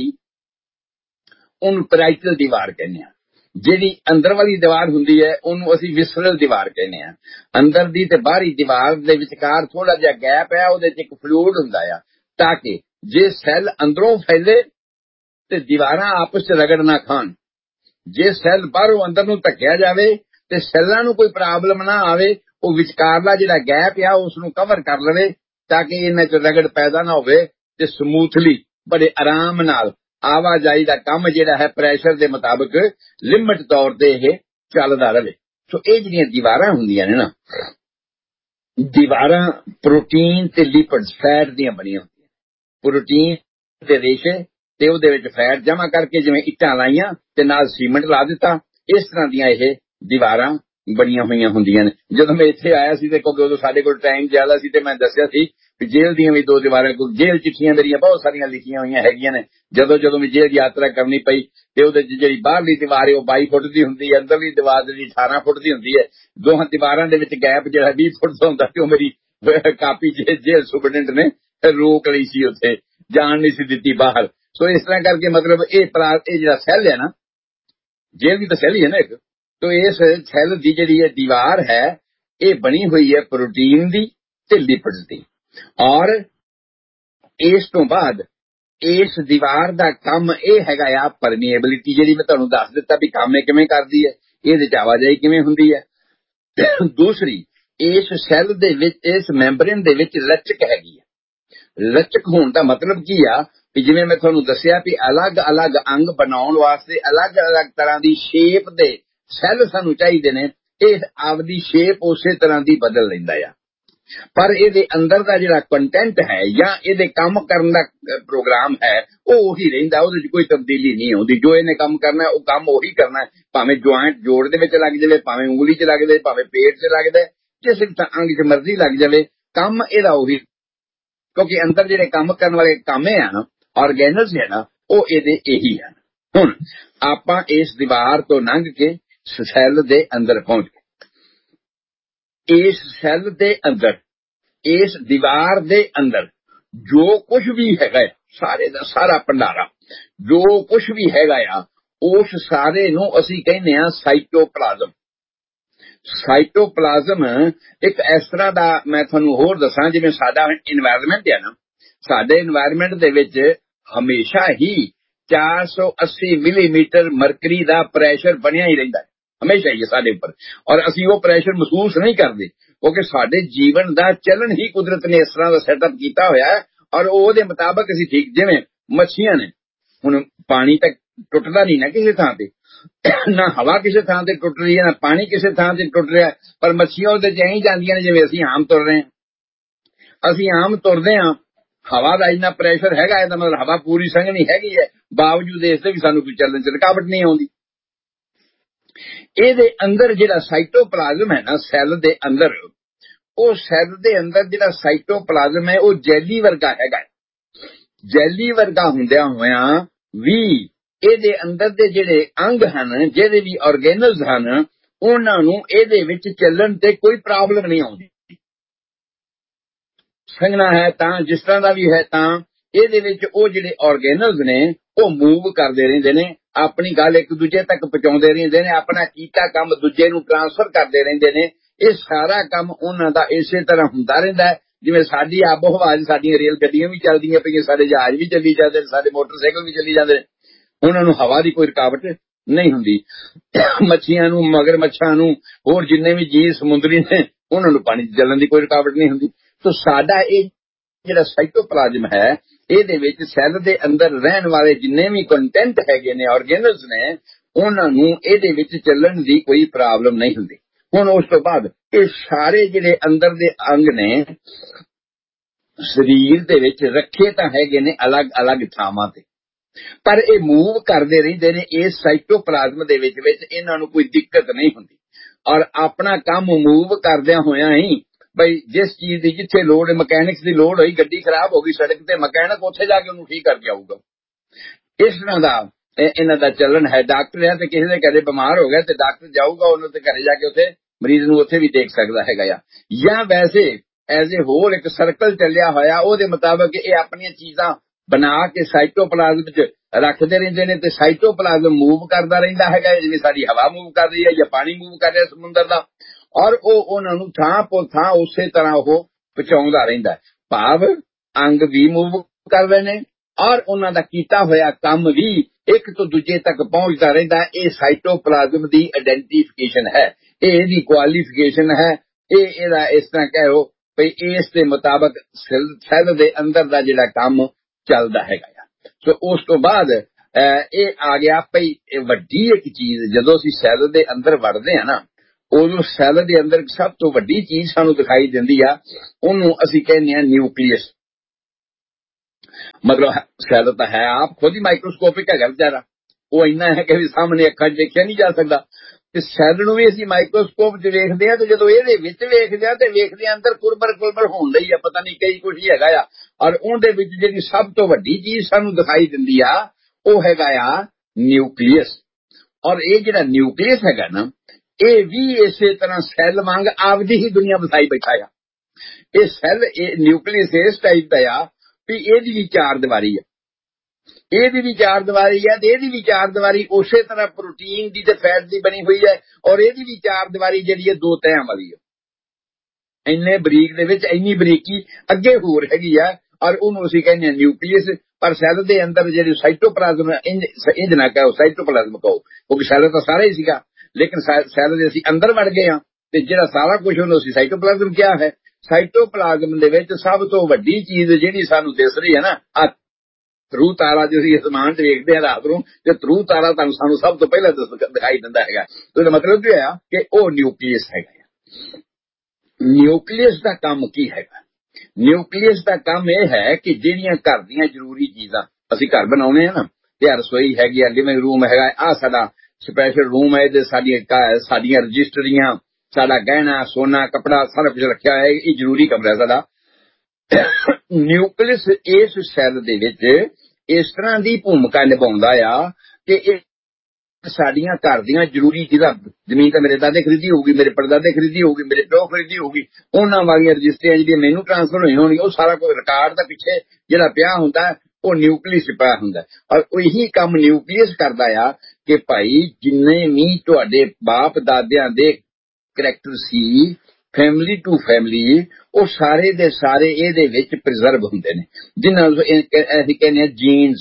ਉਹਨੂੰ ਪੈਰਾਈਟਲ ਦੀਵਾਰ ਕਹਿੰਦੇ ਆ, ਜਿਹੜੀ ਅੰਦਰ ਵਾਲੀ ਦੀਵਾਰ ਹੁੰਦੀ ਹੈ ਉਹਨੂੰ ਅਸੀਂ ਵਿਸਰਲ ਦੀਵਾਰ ਕਹਿੰਦੇ ਆ। ਅੰਦਰ ਦੀ ਤੇ ਬਾਹਰੀ ਦੀਵਾਰ ਦੇ ਵਿਚਕਾਰ ਥੋੜਾ ਜਿਹਾ ਗੈਪ ਹੈ, ਉਹਦੇ ਚ ਇੱਕ ਫਲੂਇਡ ਹੁੰਦਾ ਆ ਤਾਂ ਕਿ ਜੇ ਸੈੱਲ ਅੰਦਰੋਂ ਫੈਲੇ ਤੇ ਦੀਵਾਰਾਂ ਆਪਸ ਚ ਰਗੜ ਨਾ ਖਾਣ। ਜੇ ਸੈੱਲ ਬਾਹਰੋਂ ਅੰਦਰ ਨੂੰ ਧੱਕਿਆ ਜਾਵੇ ਤੇ ਸੈੱਲਾਂ ਨੂੰ ਕੋਈ ਪ੍ਰੋਬਲਮ ਨਾ ਆਵੇ, ਉਹ ਵਿਚਕਾਰਲਾ ਜਿਹੜਾ ਗੈਪ ਆ ਉਸ ਨੂੰ ਕਵਰ ਕਰ ਲਵੇ ਤਾਂ ਕਿ ਇਹਨਾਂ ਚ ਰਗੜ ਪੈਦਾ ਨਾ ਹੋਵੇ ਤੇ ਸਮੂਥਲੀ ਬੜੇ ਆਰਾਮ ਨਾਲ ਆਵਾਜਾਈ ਦਾ ਕੰਮ ਜਿਹੜਾ ਹੈ ਪ੍ਰੈਸ਼ਰ ਦੇ ਮੁਤਾਬਕ ਲਿਮਟ ਤੌਰ ਤੇ ਇਹ ਚੱਲਦਾ ਰਹੇ। ਸੋ ਇਹ ਜਿਹੜੀਆਂ ਦੀਵਾਰਾਂ ਹੁੰਦੀਆਂ ਨੇ ਨਾ, ਦੀਵਾਰਾਂ ਪ੍ਰੋਟੀਨ ਤੇ ਲਿਪਿਡਸ ਫੈਟ ਦੀਆਂ ਬਣੀਆਂ ਹੁੰਦੀਆਂ। ਪ੍ਰੋਟੀਨ ਦੇ ਰੇਸ਼ੇ ਤੇ ਉਹਦੇ ਵਿੱਚ ਫੈਟ ਜਮ੍ਹਾਂ ਕਰਕੇ ਜਿਵੇਂ ਇੱਟਾਂ ਲਾਈਆਂ ਤੇ ਨਾਲ ਸੀਮੈਂਟ ਲਾ ਦਿੱਤਾ, ਇਸ ਤਰ੍ਹਾਂ ਦੀਆਂ ਇਹ ਦੀਵਾਰਾਂ ਬਣੀਆਂ ਹੋਈਆਂ ਹੁੰਦੀਆਂ ਨੇ। ਜਦੋਂ ਮੈਂ ਇੱਥੇ ਆਇਆ ਸੀ ਤੇ ਕਿਉਂਕਿ ਉਦੋਂ ਸਾਡੇ ਕੋਲ ਟਾਈਮ ਜ਼ਿਆਦਾ ਸੀ ਤੇ ਮੈਂ ਦੱਸਿਆ ਸੀ ਵੀ ਜੇਲ੍ਹ ਦੀਆਂ ਵੀ ਦੋ ਦੀਵਾਰਾਂ, ਜੇਲ੍ਹ ਚਿੱਠੀਆਂ ਮੇਰੀਆਂ ਬਹੁਤ ਸਾਰੀਆਂ ਲਿਖੀਆਂ ਹੋਈਆਂ ਹੈਗੀਆਂ ਨੇ। ਜਦੋਂ ਜਦੋਂ ਵੀ ਜੇਲ੍ਹ ਯਾਤਰਾ ਕਰਨੀ ਪਈ ਤੇ ਉਹਦੇ ਚ ਜਿਹੜੀ ਬਾਹਰਲੀ ਦੀਵਾਰ ਹੈ ਉਹ ਬਾਈ ਫੁੱਟ ਦੀ ਹੁੰਦੀ ਹੈ, ਅੰਦਰਲੀ ਦੀਵਾਰ ਜਿਹੜੀ ਅਠਾਰਾਂ ਫੁੱਟ ਦੀ ਹੁੰਦੀ ਹੈ। ਦੋਹਾਂ ਦੀਵਾਰਾਂ ਦੇ ਵਿੱਚ ਗੈਪ ਜਿਹੜਾ ਵੀਹ ਫੁੱਟ ਦਾ ਹੁੰਦਾ ਤੇ ਉਹ ਮੇਰੀ ਕਾਪੀ ਜੇਲ੍ਹ ਸੁਪਰਡੈਂਟ ਨੇ ਰੋਕ ਲਈ ਸੀ, ਉੱਥੇ ਜਾਣ ਨਹੀਂ ਸੀ ਦਿੱਤੀ ਬਾਹਰ। ਸੋ ਇਸ ਤਰ੍ਹਾਂ ਕਰਕੇ ਮਤਲਬ ਇਹ ਇਹ ਜਿਹੜਾ ਸੈੱਲ ਹੈ ਨਾ, ਜੇਲ੍ਹ ਵੀ ਤਾਂ ਸੈੱਲ ਹੀ ਹੈ ਨਾ ਇੱਕ, तो इस सैल की जी दीवार है ये बनी हुई है प्रोटीन की ते लिपिड्स की। और इस तो बाद इस दीवार का काम यह है परमीएबिलिटी, जी मैं तुहानू दस दिता भी काम किवें करदी है, ये आवाजाही किवें हुंदी है। दूसरी इस सैल दे विच इस मैंबरेन दे विच लचक हैगी है। लचक होने का मतलब की आ कि जिवें मैं तुहानू दस्सिया भी अलग अलग अंग बनाउण वास्ते अलग अलग तरह की शेप दे सैल सानू चाहिए ने, इस आपदी शेप उसे तरह की बदल लेंदा आ, पर ये अंदर का जिहड़ा कंटेंट है या ये काम करने का प्रोग्राम है वो उही रहिंदा, उहदे च कोई तब्दीली नहीं आउंदी। जो इहने काम करना है वो काम उही करना है, भावें ज्वाइंट जोड़ दे विच लग जावे, भावें उंगली च लग जाए, भावें पेट च लग जाए, जिस अंग च मर्जी लग जाए, काम इहदा उही क्योंकि अंदर जिहड़े काम करन वाले कामे आ ना ऑर्गेनल्स है ना वो इहदे यही है। हुण आपां इस दीवार तो लंघ के सैल दे अंदर पहुंच गए। इस सैल दे अंदर इस दीवार दे अंदर जो कुछ भी हैगा सारे दा सारा भंडारा जो कुछ भी हैगा आ उस सारे नूं असीं कहने आ साइटोप्लाज्म। साइटोप्लाज्म एक इस तरह दा मैं तुहानूं होर दसां जिवें साडा एनवायरनमेंट है ना साडे एनवायरनमेंट दे विच हमेशा ही चार सौ अस्सी मिलीमीटर मरकरी दा प्रेशर बनिया ही रहिंदा है हमेशा ही साडे उपर और असीं वो प्रेशर महसूस नहीं करते क्योंकि साडे जीवन दा चलन ही कुदरत ने इस तरह दा सैटअप कीता होया है और ओहदे मुताबिक असीं ठीक जिवें मच्छियां ने हुण पानी तक टुटदा नहीं ना किसी थां ते ना हवा किसी थां ते टुट रही है ना पानी किसी थां ते टुट रहा है पर मच्छियां उहदे च ऐं जांदियां ने जिवें असीं आम तुर रहे हैं। असीं आम तुरदे हां हवा का इन्ना प्रेशर हैगा है मतलब हवा पूरी संघनी हैगी है बावजूद इससे भी सानू कोई चलन च रुकावट नहीं आउंदी। ਇਹਦੇ अंदर जिहड़ा साइटोप्लाज्म है ना सैल दे अंदर ਉਹ ਸੈੱਲ ਦੇ ਅੰਦਰ ਜਿਹੜਾ ਸਾਈਟੋਪਲਾਜ਼ਮ ਹੈ ਉਹ ਜੈਲੀ ਵਰਗਾ ਹੈਗਾ। ਜੈਲੀ ਵਰਗਾ ਹੁੰਦਿਆਂ ਹੋਇਆਂ ਵੀ ਇਹਦੇ ਅੰਦਰ ਦੇ ਜਿਹੜੇ ਅੰਗ ਹਨ ਜਿਹੜੇ ਵੀ ਆਰਗੇਨਲਸ ਹਨ ਉਹਨਾਂ ਨੂੰ ਇਹਦੇ ਵਿੱਚ ਚੱਲਣ ਤੇ ਕੋਈ ਪ੍ਰੋਬਲਮ ਨਹੀਂ ਆਉਂਦੀ। ਸੰਘਣਾ ਹੈ ਤਾਂ ਜਿਸ ਤਰ੍ਹਾਂ ਦਾ ਵੀ ਹੈ ਤਾਂ ਇਹਦੇ ਵਿੱਚ ਉਹ ਜਿਹੜੇ ਆਰਗੇਨਲਸ ਨੇ ਉਹ ਮੂਵ ਕਰਦੇ ਰਹਿੰਦੇ ਨੇ ਆਪਣੀ ਗੱਲ ਇੱਕ ਦੂਜੇ ਤੱਕ ਪਹੁੰਚਾਉਂਦੇ ਰਹਿੰਦੇ ਨੇ ਆਪਣਾ ਕੀਤਾ ਕੰਮ ਦੂਜੇ ਨੂੰ ਟ੍ਰਾਂਸਫਰ ਕਰਦੇ ਰਹਿੰਦੇ ਨੇ। ਇਹ ਸਾਰਾ ਕੰਮ ਉਹਨਾਂ ਦਾ ਇਸੇ ਤਰ੍ਹਾਂ ਹੁੰਦਾ ਰਹਿੰਦਾ ਜਿਵੇਂ ਸਾਡੀ ਆਬੋ ਹਵਾ ਚ ਸਾਡੀਆਂ ਰੇਲ ਗੱਡੀਆਂ ਵੀ ਚੱਲਦੀਆਂ ਪਈਆਂ ਸਾਡੇ ਜਹਾਜ਼ ਵੀ ਚੱਲੀ ਜਾਂਦੇ ਸਾਡੇ ਮੋਟਰਸਾਈਕਲ ਵੀ ਚੱਲੀ ਜਾਂਦੇ ਉਹਨਾਂ ਨੂੰ ਹਵਾ ਦੀ ਕੋਈ ਰੁਕਾਵਟ ਨਹੀਂ ਹੁੰਦੀ। ਮੱਛੀਆਂ ਨੂੰ ਮਗਰ ਮੱਛਾਂ ਨੂੰ ਹੋਰ ਜਿੰਨੇ ਵੀ ਜੀਵ ਸਮੁੰਦਰੀ ਨੇ ਉਹਨਾਂ ਨੂੰ ਪਾਣੀ ਚ ਚੱਲਣ ਦੀ ਕੋਈ ਰੁਕਾਵਟ ਨਹੀਂ ਹੁੰਦੀ। ਸੋ ਸਾਡਾ ਇਹ ਜਿਹੜਾ ਸਾਈਟੋਪਲਾਜ਼ਮ ਹੈ ਇਹਦੇ ਵਿੱਚ ਸੈੱਲ ਦੇ ਅੰਦਰ ਰਹਿਣ ਵਾਲੇ ਜਿੰਨੇ ਵੀ ਕੰਟੈਂਟ ਹੈਗੇ ਨੇ ਆਰਗੇਨਲਸ ਨੇ ਉਹਨਾਂ ਨੂੰ ਇਹਦੇ ਵਿੱਚ ਚੱਲਣ ਦੀ ਕੋਈ ਪ੍ਰੋਬਲਮ ਨਹੀਂ ਹੁੰਦੀ। ਹੁਣ ਉਸ ਤੋਂ ਬਾਅਦ ਇਹ ਸਾਰੇ ਜਿਹੜੇ ਅੰਦਰ ਦੇ ਅੰਗ ਨੇ ਸਰੀਰ ਦੇ ਵਿੱਚ ਰੱਖੇ ਤਾਂ ਹੈਗੇ ਨੇ ਅਲੱਗ-ਅਲੱਗ ਥਾਵਾਂ ਤੇ ਪਰ ਇਹ ਮੂਵ ਕਰਦੇ ਰਹਿੰਦੇ ਨੇ ਇਸ ਸਾਈਟੋਪਲਾਜ਼ਮ ਦੇ ਵਿੱਚ ਵਿੱਚ ਇਹਨਾਂ ਨੂੰ ਕੋਈ ਦਿੱਕਤ ਨਹੀਂ ਹੁੰਦੀ ਔਰ ਆਪਣਾ ਕੰਮ ਮੂਵ ਕਰਦਿਆਂ ਹੋਇਆਂ ਹੀ ਬਈ ਜਿਸ ਚੀਜ਼ ਦੀ ਜਿੱਥੇ ਲੋੜ ਮਕੈਨਿਕਸ ਦੀ ਲੋੜ ਹੋਈ ਗੱਡੀ ਖਰਾਬ ਹੋ ਗਈ ਸੜਕ ਤੇ ਮਕੈਨਿਕ ਉੱਥੇ ਜਾ ਕੇ ਉਹਨੂੰ ਠੀਕ ਕਰਕੇ ਆਊਗਾ। ਇਸ ਤਰ੍ਹਾਂ ਦਾ ਇਹਨਾਂ ਦਾ ਚੱਲਣ ਹੈ। ਡਾਕਟਰ ਹੈ ਤੇ ਕਿਸੇ ਦੇ ਘਰੇ ਬਿਮਾਰ ਹੋ ਗਿਆ ਤੇ ਡਾਕਟਰ ਜਾਊਗਾ ਉਹਨੂੰ ਤੇ ਘਰੇ ਜਾ ਕੇ ਉੱਥੇ ਮਰੀਜ਼ ਨੂੰ ਉੱਥੇ ਵੀ ਦੇਖ ਸਕਦਾ ਹੈਗਾ ਆ ਜਾਂ ਵੈਸੇ ਐਜ਼ ਏ ਹੋਲ ਇੱਕ ਸਰਕਲ ਚੱਲਿਆ ਹੋਇਆ ਉਹਦੇ ਮੁਤਾਬਕ ਇਹ ਆਪਣੀਆਂ ਚੀਜ਼ਾਂ ਬਣਾ ਕੇ ਸਾਈਟੋਪਲਾਜ਼ਮ ਵਿੱਚ ਰੱਖਦੇ ਰਹਿੰਦੇ ਨੇ ਤੇ ਸਾਈਟੋਪਲਾਜ਼ਮ ਮੂਵ ਕਰਦਾ ਰਹਿੰਦਾ ਹੈਗਾ ਜਿਵੇਂ ਸਾਡੀ ਹਵਾ ਮੂਵ ਕਰ ਰਹੀ ਹੈ ਜਾਂ ਪਾਣੀ ਮੂਵ ਕਰ ਰਿਹਾ ਸਮੁੰਦਰ ਦਾ ਔਰ ਉਹ ਉਹਨਾਂ ਨੂੰ ਥਾਂ ਪੋ ਥਾਂ ਉਸੇ ਤਰ੍ਹਾਂ ਉਹ ਪਹੁੰਚਾਉਂਦਾ ਰਹਿੰਦਾ ਭਾਵ ਅੰਗ ਵੀ ਮੂਵ ਕਰ ਰਹੇ ਨੇ ਔਰ ਉਹਨਾਂ ਦਾ ਕੀਤਾ ਹੋਇਆ ਕੰਮ ਵੀ ਇੱਕ ਤੋਂ ਦੂਜੇ ਤੱਕ ਪਹੁੰਚਦਾ ਰਹਿੰਦਾ। ਇਹ ਸਾਈਟੋਪਲਾਜ਼ਮ ਦੀ ਆਇਡੈਂਟੀਫਿਕੇਸ਼ਨ ਹੈ ਇਹ ਇਹਦੀ ਕੁਆਲੀਫਿਕੇਸ਼ਨ ਹੈ ਇਹ ਇਹਦਾ ਇਸ ਤਰ੍ਹਾਂ ਕਹੋ ਭਈ ਇਸ ਦੇ ਮੁਤਾਬਕ ਸੈੱਲ ਦੇ ਅੰਦਰ ਦਾ ਜਿਹੜਾ ਕੰਮ ਚੱਲਦਾ ਹੈਗਾ। ਸੋ ਉਸ ਤੋਂ ਬਾਅਦ ਇਹ ਆ ਗਿਆ ਭਈ ਵੱਡੀ ਇੱਕ ਚੀਜ਼ ਜਦੋਂ ਅਸੀਂ ਸੈੱਲ ਦੇ ਅੰਦਰ ਵੜਦੇ ਹਾਂ ਨਾ ਉਦੋਂ ਸੈੱਲ ਦੇ ਅੰਦਰ ਸਭ ਤੋਂ ਵੱਡੀ ਚੀਜ਼ ਸਾਨੂੰ ਦਿਖਾਈ ਦਿੰਦੀ ਆ ਉਹਨੂੰ ਅਸੀਂ ਕਹਿੰਦੇ ਹਾਂ ਨਿਊਕਲੀਅਸ। ਮਤਲਬ ਸੈੱਲ ਤਾਂ ਹੈ ਆਪ ਖੁਦ ਹੀ ਮਾਈਕਰੋਸਕੋਪਿਕ ਹੈਗਾ ਵਿਚਾਰਾ ਉਹ ਇੰਨਾ ਹੈ ਕਿ ਵੀ ਸਾਹਮਣੇ ਅੱਖਾਂ 'ਚ ਦੇਖਿਆ ਨਹੀਂ ਜਾ ਸਕਦਾ ਤੇ ਸੈੱਲ ਨੂੰ ਵੀ ਅਸੀਂ ਮਾਈਕਰੋਸਕੋਪ 'ਚ ਵੇਖਦੇ ਹਾਂ ਤੇ ਜਦੋਂ ਇਹਦੇ ਵਿੱਚ ਵੇਖਦੇ ਹਾਂ ਤੇ ਵੇਖਦੇ ਅੰਦਰ ਕੁਰਬਰ ਕੁਰਬਰ ਹੁੰਦਾ ਹੀ ਆ ਪਤਾ ਨਹੀਂ ਕਈ ਕੁਝ ਹੀ ਹੈਗਾ ਆ ਔਰ ਉਹਦੇ ਵਿੱਚ ਜਿਹੜੀ ਸਭ ਤੋਂ ਵੱਡੀ ਚੀਜ਼ ਸਾਨੂੰ ਦਿਖਾਈ ਦਿੰਦੀ ਆ ਉਹ ਹੈਗਾ ਆ ਨਿਊਕਲੀਅਸ। ਔਰ ਇਹ ਜਿਹੜਾ ਨਿਊਕਲੀਅਸ ਹੈਗਾ ਨਾ ਇਹ ਵੀ ਇਸੇ ਤਰ੍ਹਾਂ ਸੈੱਲ ਵਾਂਗ ਆਪਦੀ ਹੀ ਦੁਨੀਆ ਵਸਾਈ ਬੈਠਾ ਆ। ਇਹ ਸੈੱਲ ਇਹ ਨਿਊਕਲੀਅਸ ਇਸ ਟਾਈਪ ਦਾ ਆ ਵੀ ਇਹਦੀ ਵੀ ਚਾਰ ਦੀਵਾਰੀ ਆ ਇਹਦੀ ਵੀ ਚਾਰ ਦੀਵਾਰੀ ਹੈ ਤੇ ਇਹਦੀ ਵੀ ਚਾਰ ਦੀਵਾਰੀ ਉਸੇ ਤਰ੍ਹਾਂ ਪ੍ਰੋਟੀਨ ਦੀ ਤੇ ਫੈਟ ਦੀ ਬਣੀ ਹੋਈ ਹੈ ਔਰ ਇਹਦੀ ਵੀ ਚਾਰ ਦੀਵਾਰੀ ਜਿਹੜੀ ਹੈ ਦੋ ਤਹਿਾਂ ਵਾਲੀ ਹੈ ਇੰਨੇ ਬਰੀਕ ਦੇ ਵਿੱਚ ਇੰਨੀ ਬਰੀਕੀ ਅੱਗੇ ਹੋਰ ਹੈਗੀ ਆ ਔਰ ਉਹਨੂੰ ਅਸੀਂ ਕਹਿੰਦੇ ਹਾਂ ਨਿਊਕਲੀਅਸ। ਪਰ ਸੈੱਲ ਦੇ ਅੰਦਰ ਜਿਹੜੀ ਸਾਈਟੋਪਲਾਜ਼ਮ ਇੰਜ ਨਾ ਕਹੋ ਸਾਈਟੋਪਲਾਜ਼ਮ ਕਹੋ ਕਿਉਂਕਿ ਸੈੱਲ ਤਾਂ ਸਾਰਾ ਹੀ ਸੀਗਾ ਲੇਕਿਨ ਸੈੱਲ ਦੇ ਅਸੀਂ ਅੰਦਰ ਵੜ ਗਏ ਹਾਂ ਤੇ ਜਿਹੜਾ ਸਾਰਾ ਕੁਝ ਉਹਨੂੰ ਅਸੀਂ ਸਾਈਟੋਪਲਾਜ਼ਮ ਕਿਹਾ ਹੈ। ਸਾਈਟੋਪਲਾਜ਼ਮ ਦੇ ਵਿੱਚ ਸਭ ਤੋਂ ਵੱਡੀ ਚੀਜ਼ ਜਿਹੜੀ ਸਾਨੂੰ ਦਿਸ ਰਹੀ ਹੈ ਨਾ ਆ ਧਰੂ ਤਾਰਾ ਜੋ ਅਸੀਂ ਅਸਮਾਨ 'ਚ ਵੇਖਦੇ ਹਾਂ ਰਾਤ ਨੂੰ ਤੇ ਧਰੂ ਤਾਰਾ ਤੁਹਾਨੂੰ ਸਾਨੂੰ ਸਭ ਤੋਂ ਪਹਿਲਾਂ ਦਿਖਾਈ ਦਿੰਦਾ ਹੈਗਾ। ਉਹਦਾ ਮਤਲਬ ਕੀ ਹੋਇਆ ਕਿ ਉਹ ਨਿਊਕਲੀਅਸ ਹੈਗਾ। ਨਿਊਕਲੀਅਸ ਦਾ ਕੰਮ ਕੀ ਹੈਗਾ? ਨਿਊਕਲੀਅਸ ਦਾ ਕੰਮ ਇਹ ਹੈ ਕਿ ਜਿਹੜੀਆਂ ਘਰ ਦੀਆਂ ਜ਼ਰੂਰੀ ਚੀਜ਼ਾਂ ਅਸੀਂ ਘਰ ਬਣਾਉਣੇ ਆ ਨਾ ਤੇ ਰਸੋਈ ਹੈਗੀ ਆ ਲਿਵਿੰਗ ਰੂਮ ਹੈਗਾ ਆਹ ਸਾਡਾ ਸਪੈਸ਼ਲ ਰੂਮ ਹੈ ਇਹਦੇ ਸਾਡੀਆਂ ਸਾਡੀਆਂ ਰਜਿਸਟਰੀਆਂ ਸਾਡਾ ਗਹਿਣਾ ਸੋਨਾ ਕੱਪੜਾ ਸਾਰਾ ਕੁਝ ਰੱਖਿਆ ਹੈ ਇਹ ਜ਼ਰੂਰੀ ਕਮਰਾ ਸਾਡਾ। ਨਿਊਕਲੀਅਸ ਇਸ ਸੈੱਲ ਦੇ ਵਿੱਚ ਇਸ ਤਰ੍ਹਾਂ ਦੀ ਭੂਮਿਕਾ ਨਿਭਾਉਂਦਾ ਆ ਕਿ ਇਹ ਸਾਡੀਆਂ ਘਰ ਦੀਆਂ ਜ਼ਰੂਰੀ ਚੀਜ਼ਾਂ, ਜ਼ਮੀਨ ਤਾਂ ਮੇਰੇ ਦਾਦੇ ਖਰੀਦੀ ਹੋਊਗੀ, ਮੇਰੇ ਪੜਦਾਦੇ ਖਰੀਦੀ ਹੋਊਗੀ, ਮੇਰੇ ਪਿਓ ਖਰੀਦੀ ਹੋਊਗੀ, ਉਹਨਾਂ ਵਾਲੀਆਂ ਰਜਿਸਟਰੀਆਂ ਜਿਹੜੀਆਂ ਮੈਨੂੰ ਟ੍ਰਾਂਸਫਰ ਹੋਈਆਂ ਹੋਣਗੀਆਂ, ਉਹ ਸਾਰਾ ਕੁਝ ਰਿਕਾਰਡ ਦਾ ਪਿੱਛੇ ਜਿਹੜਾ ਪਿਆ ਹੁੰਦਾ ਉਹ ਨਿਊਕਲੀਅਸ ਪਿਆ ਹੁੰਦਾ। ਔਰ ਉਹੀ ਕੰਮ ਨਿਊਕਲੀਅਸ ਕਰਦਾ ਆ ਕਿ ਭਾਈ ਜਿੰਨੇ ਵੀ ਤੁਹਾਡੇ ਬਾਪ ਦਾਦਿਆਂ ਦੇ character C family to family, ਉਹ ਸਾਰੇ ਦੇ ਸਾਰੇ ਇਹਦੇ ਵਿੱਚ ਪ੍ਰੀਜ਼ਰਵ ਹੁੰਦੇ ਨੇ, ਜਿਹਨਾਂ ਨੂੰ ਅਸੀਂ ਕਹਿੰਦੇ ਹਾਂ ਜੀਨਸ।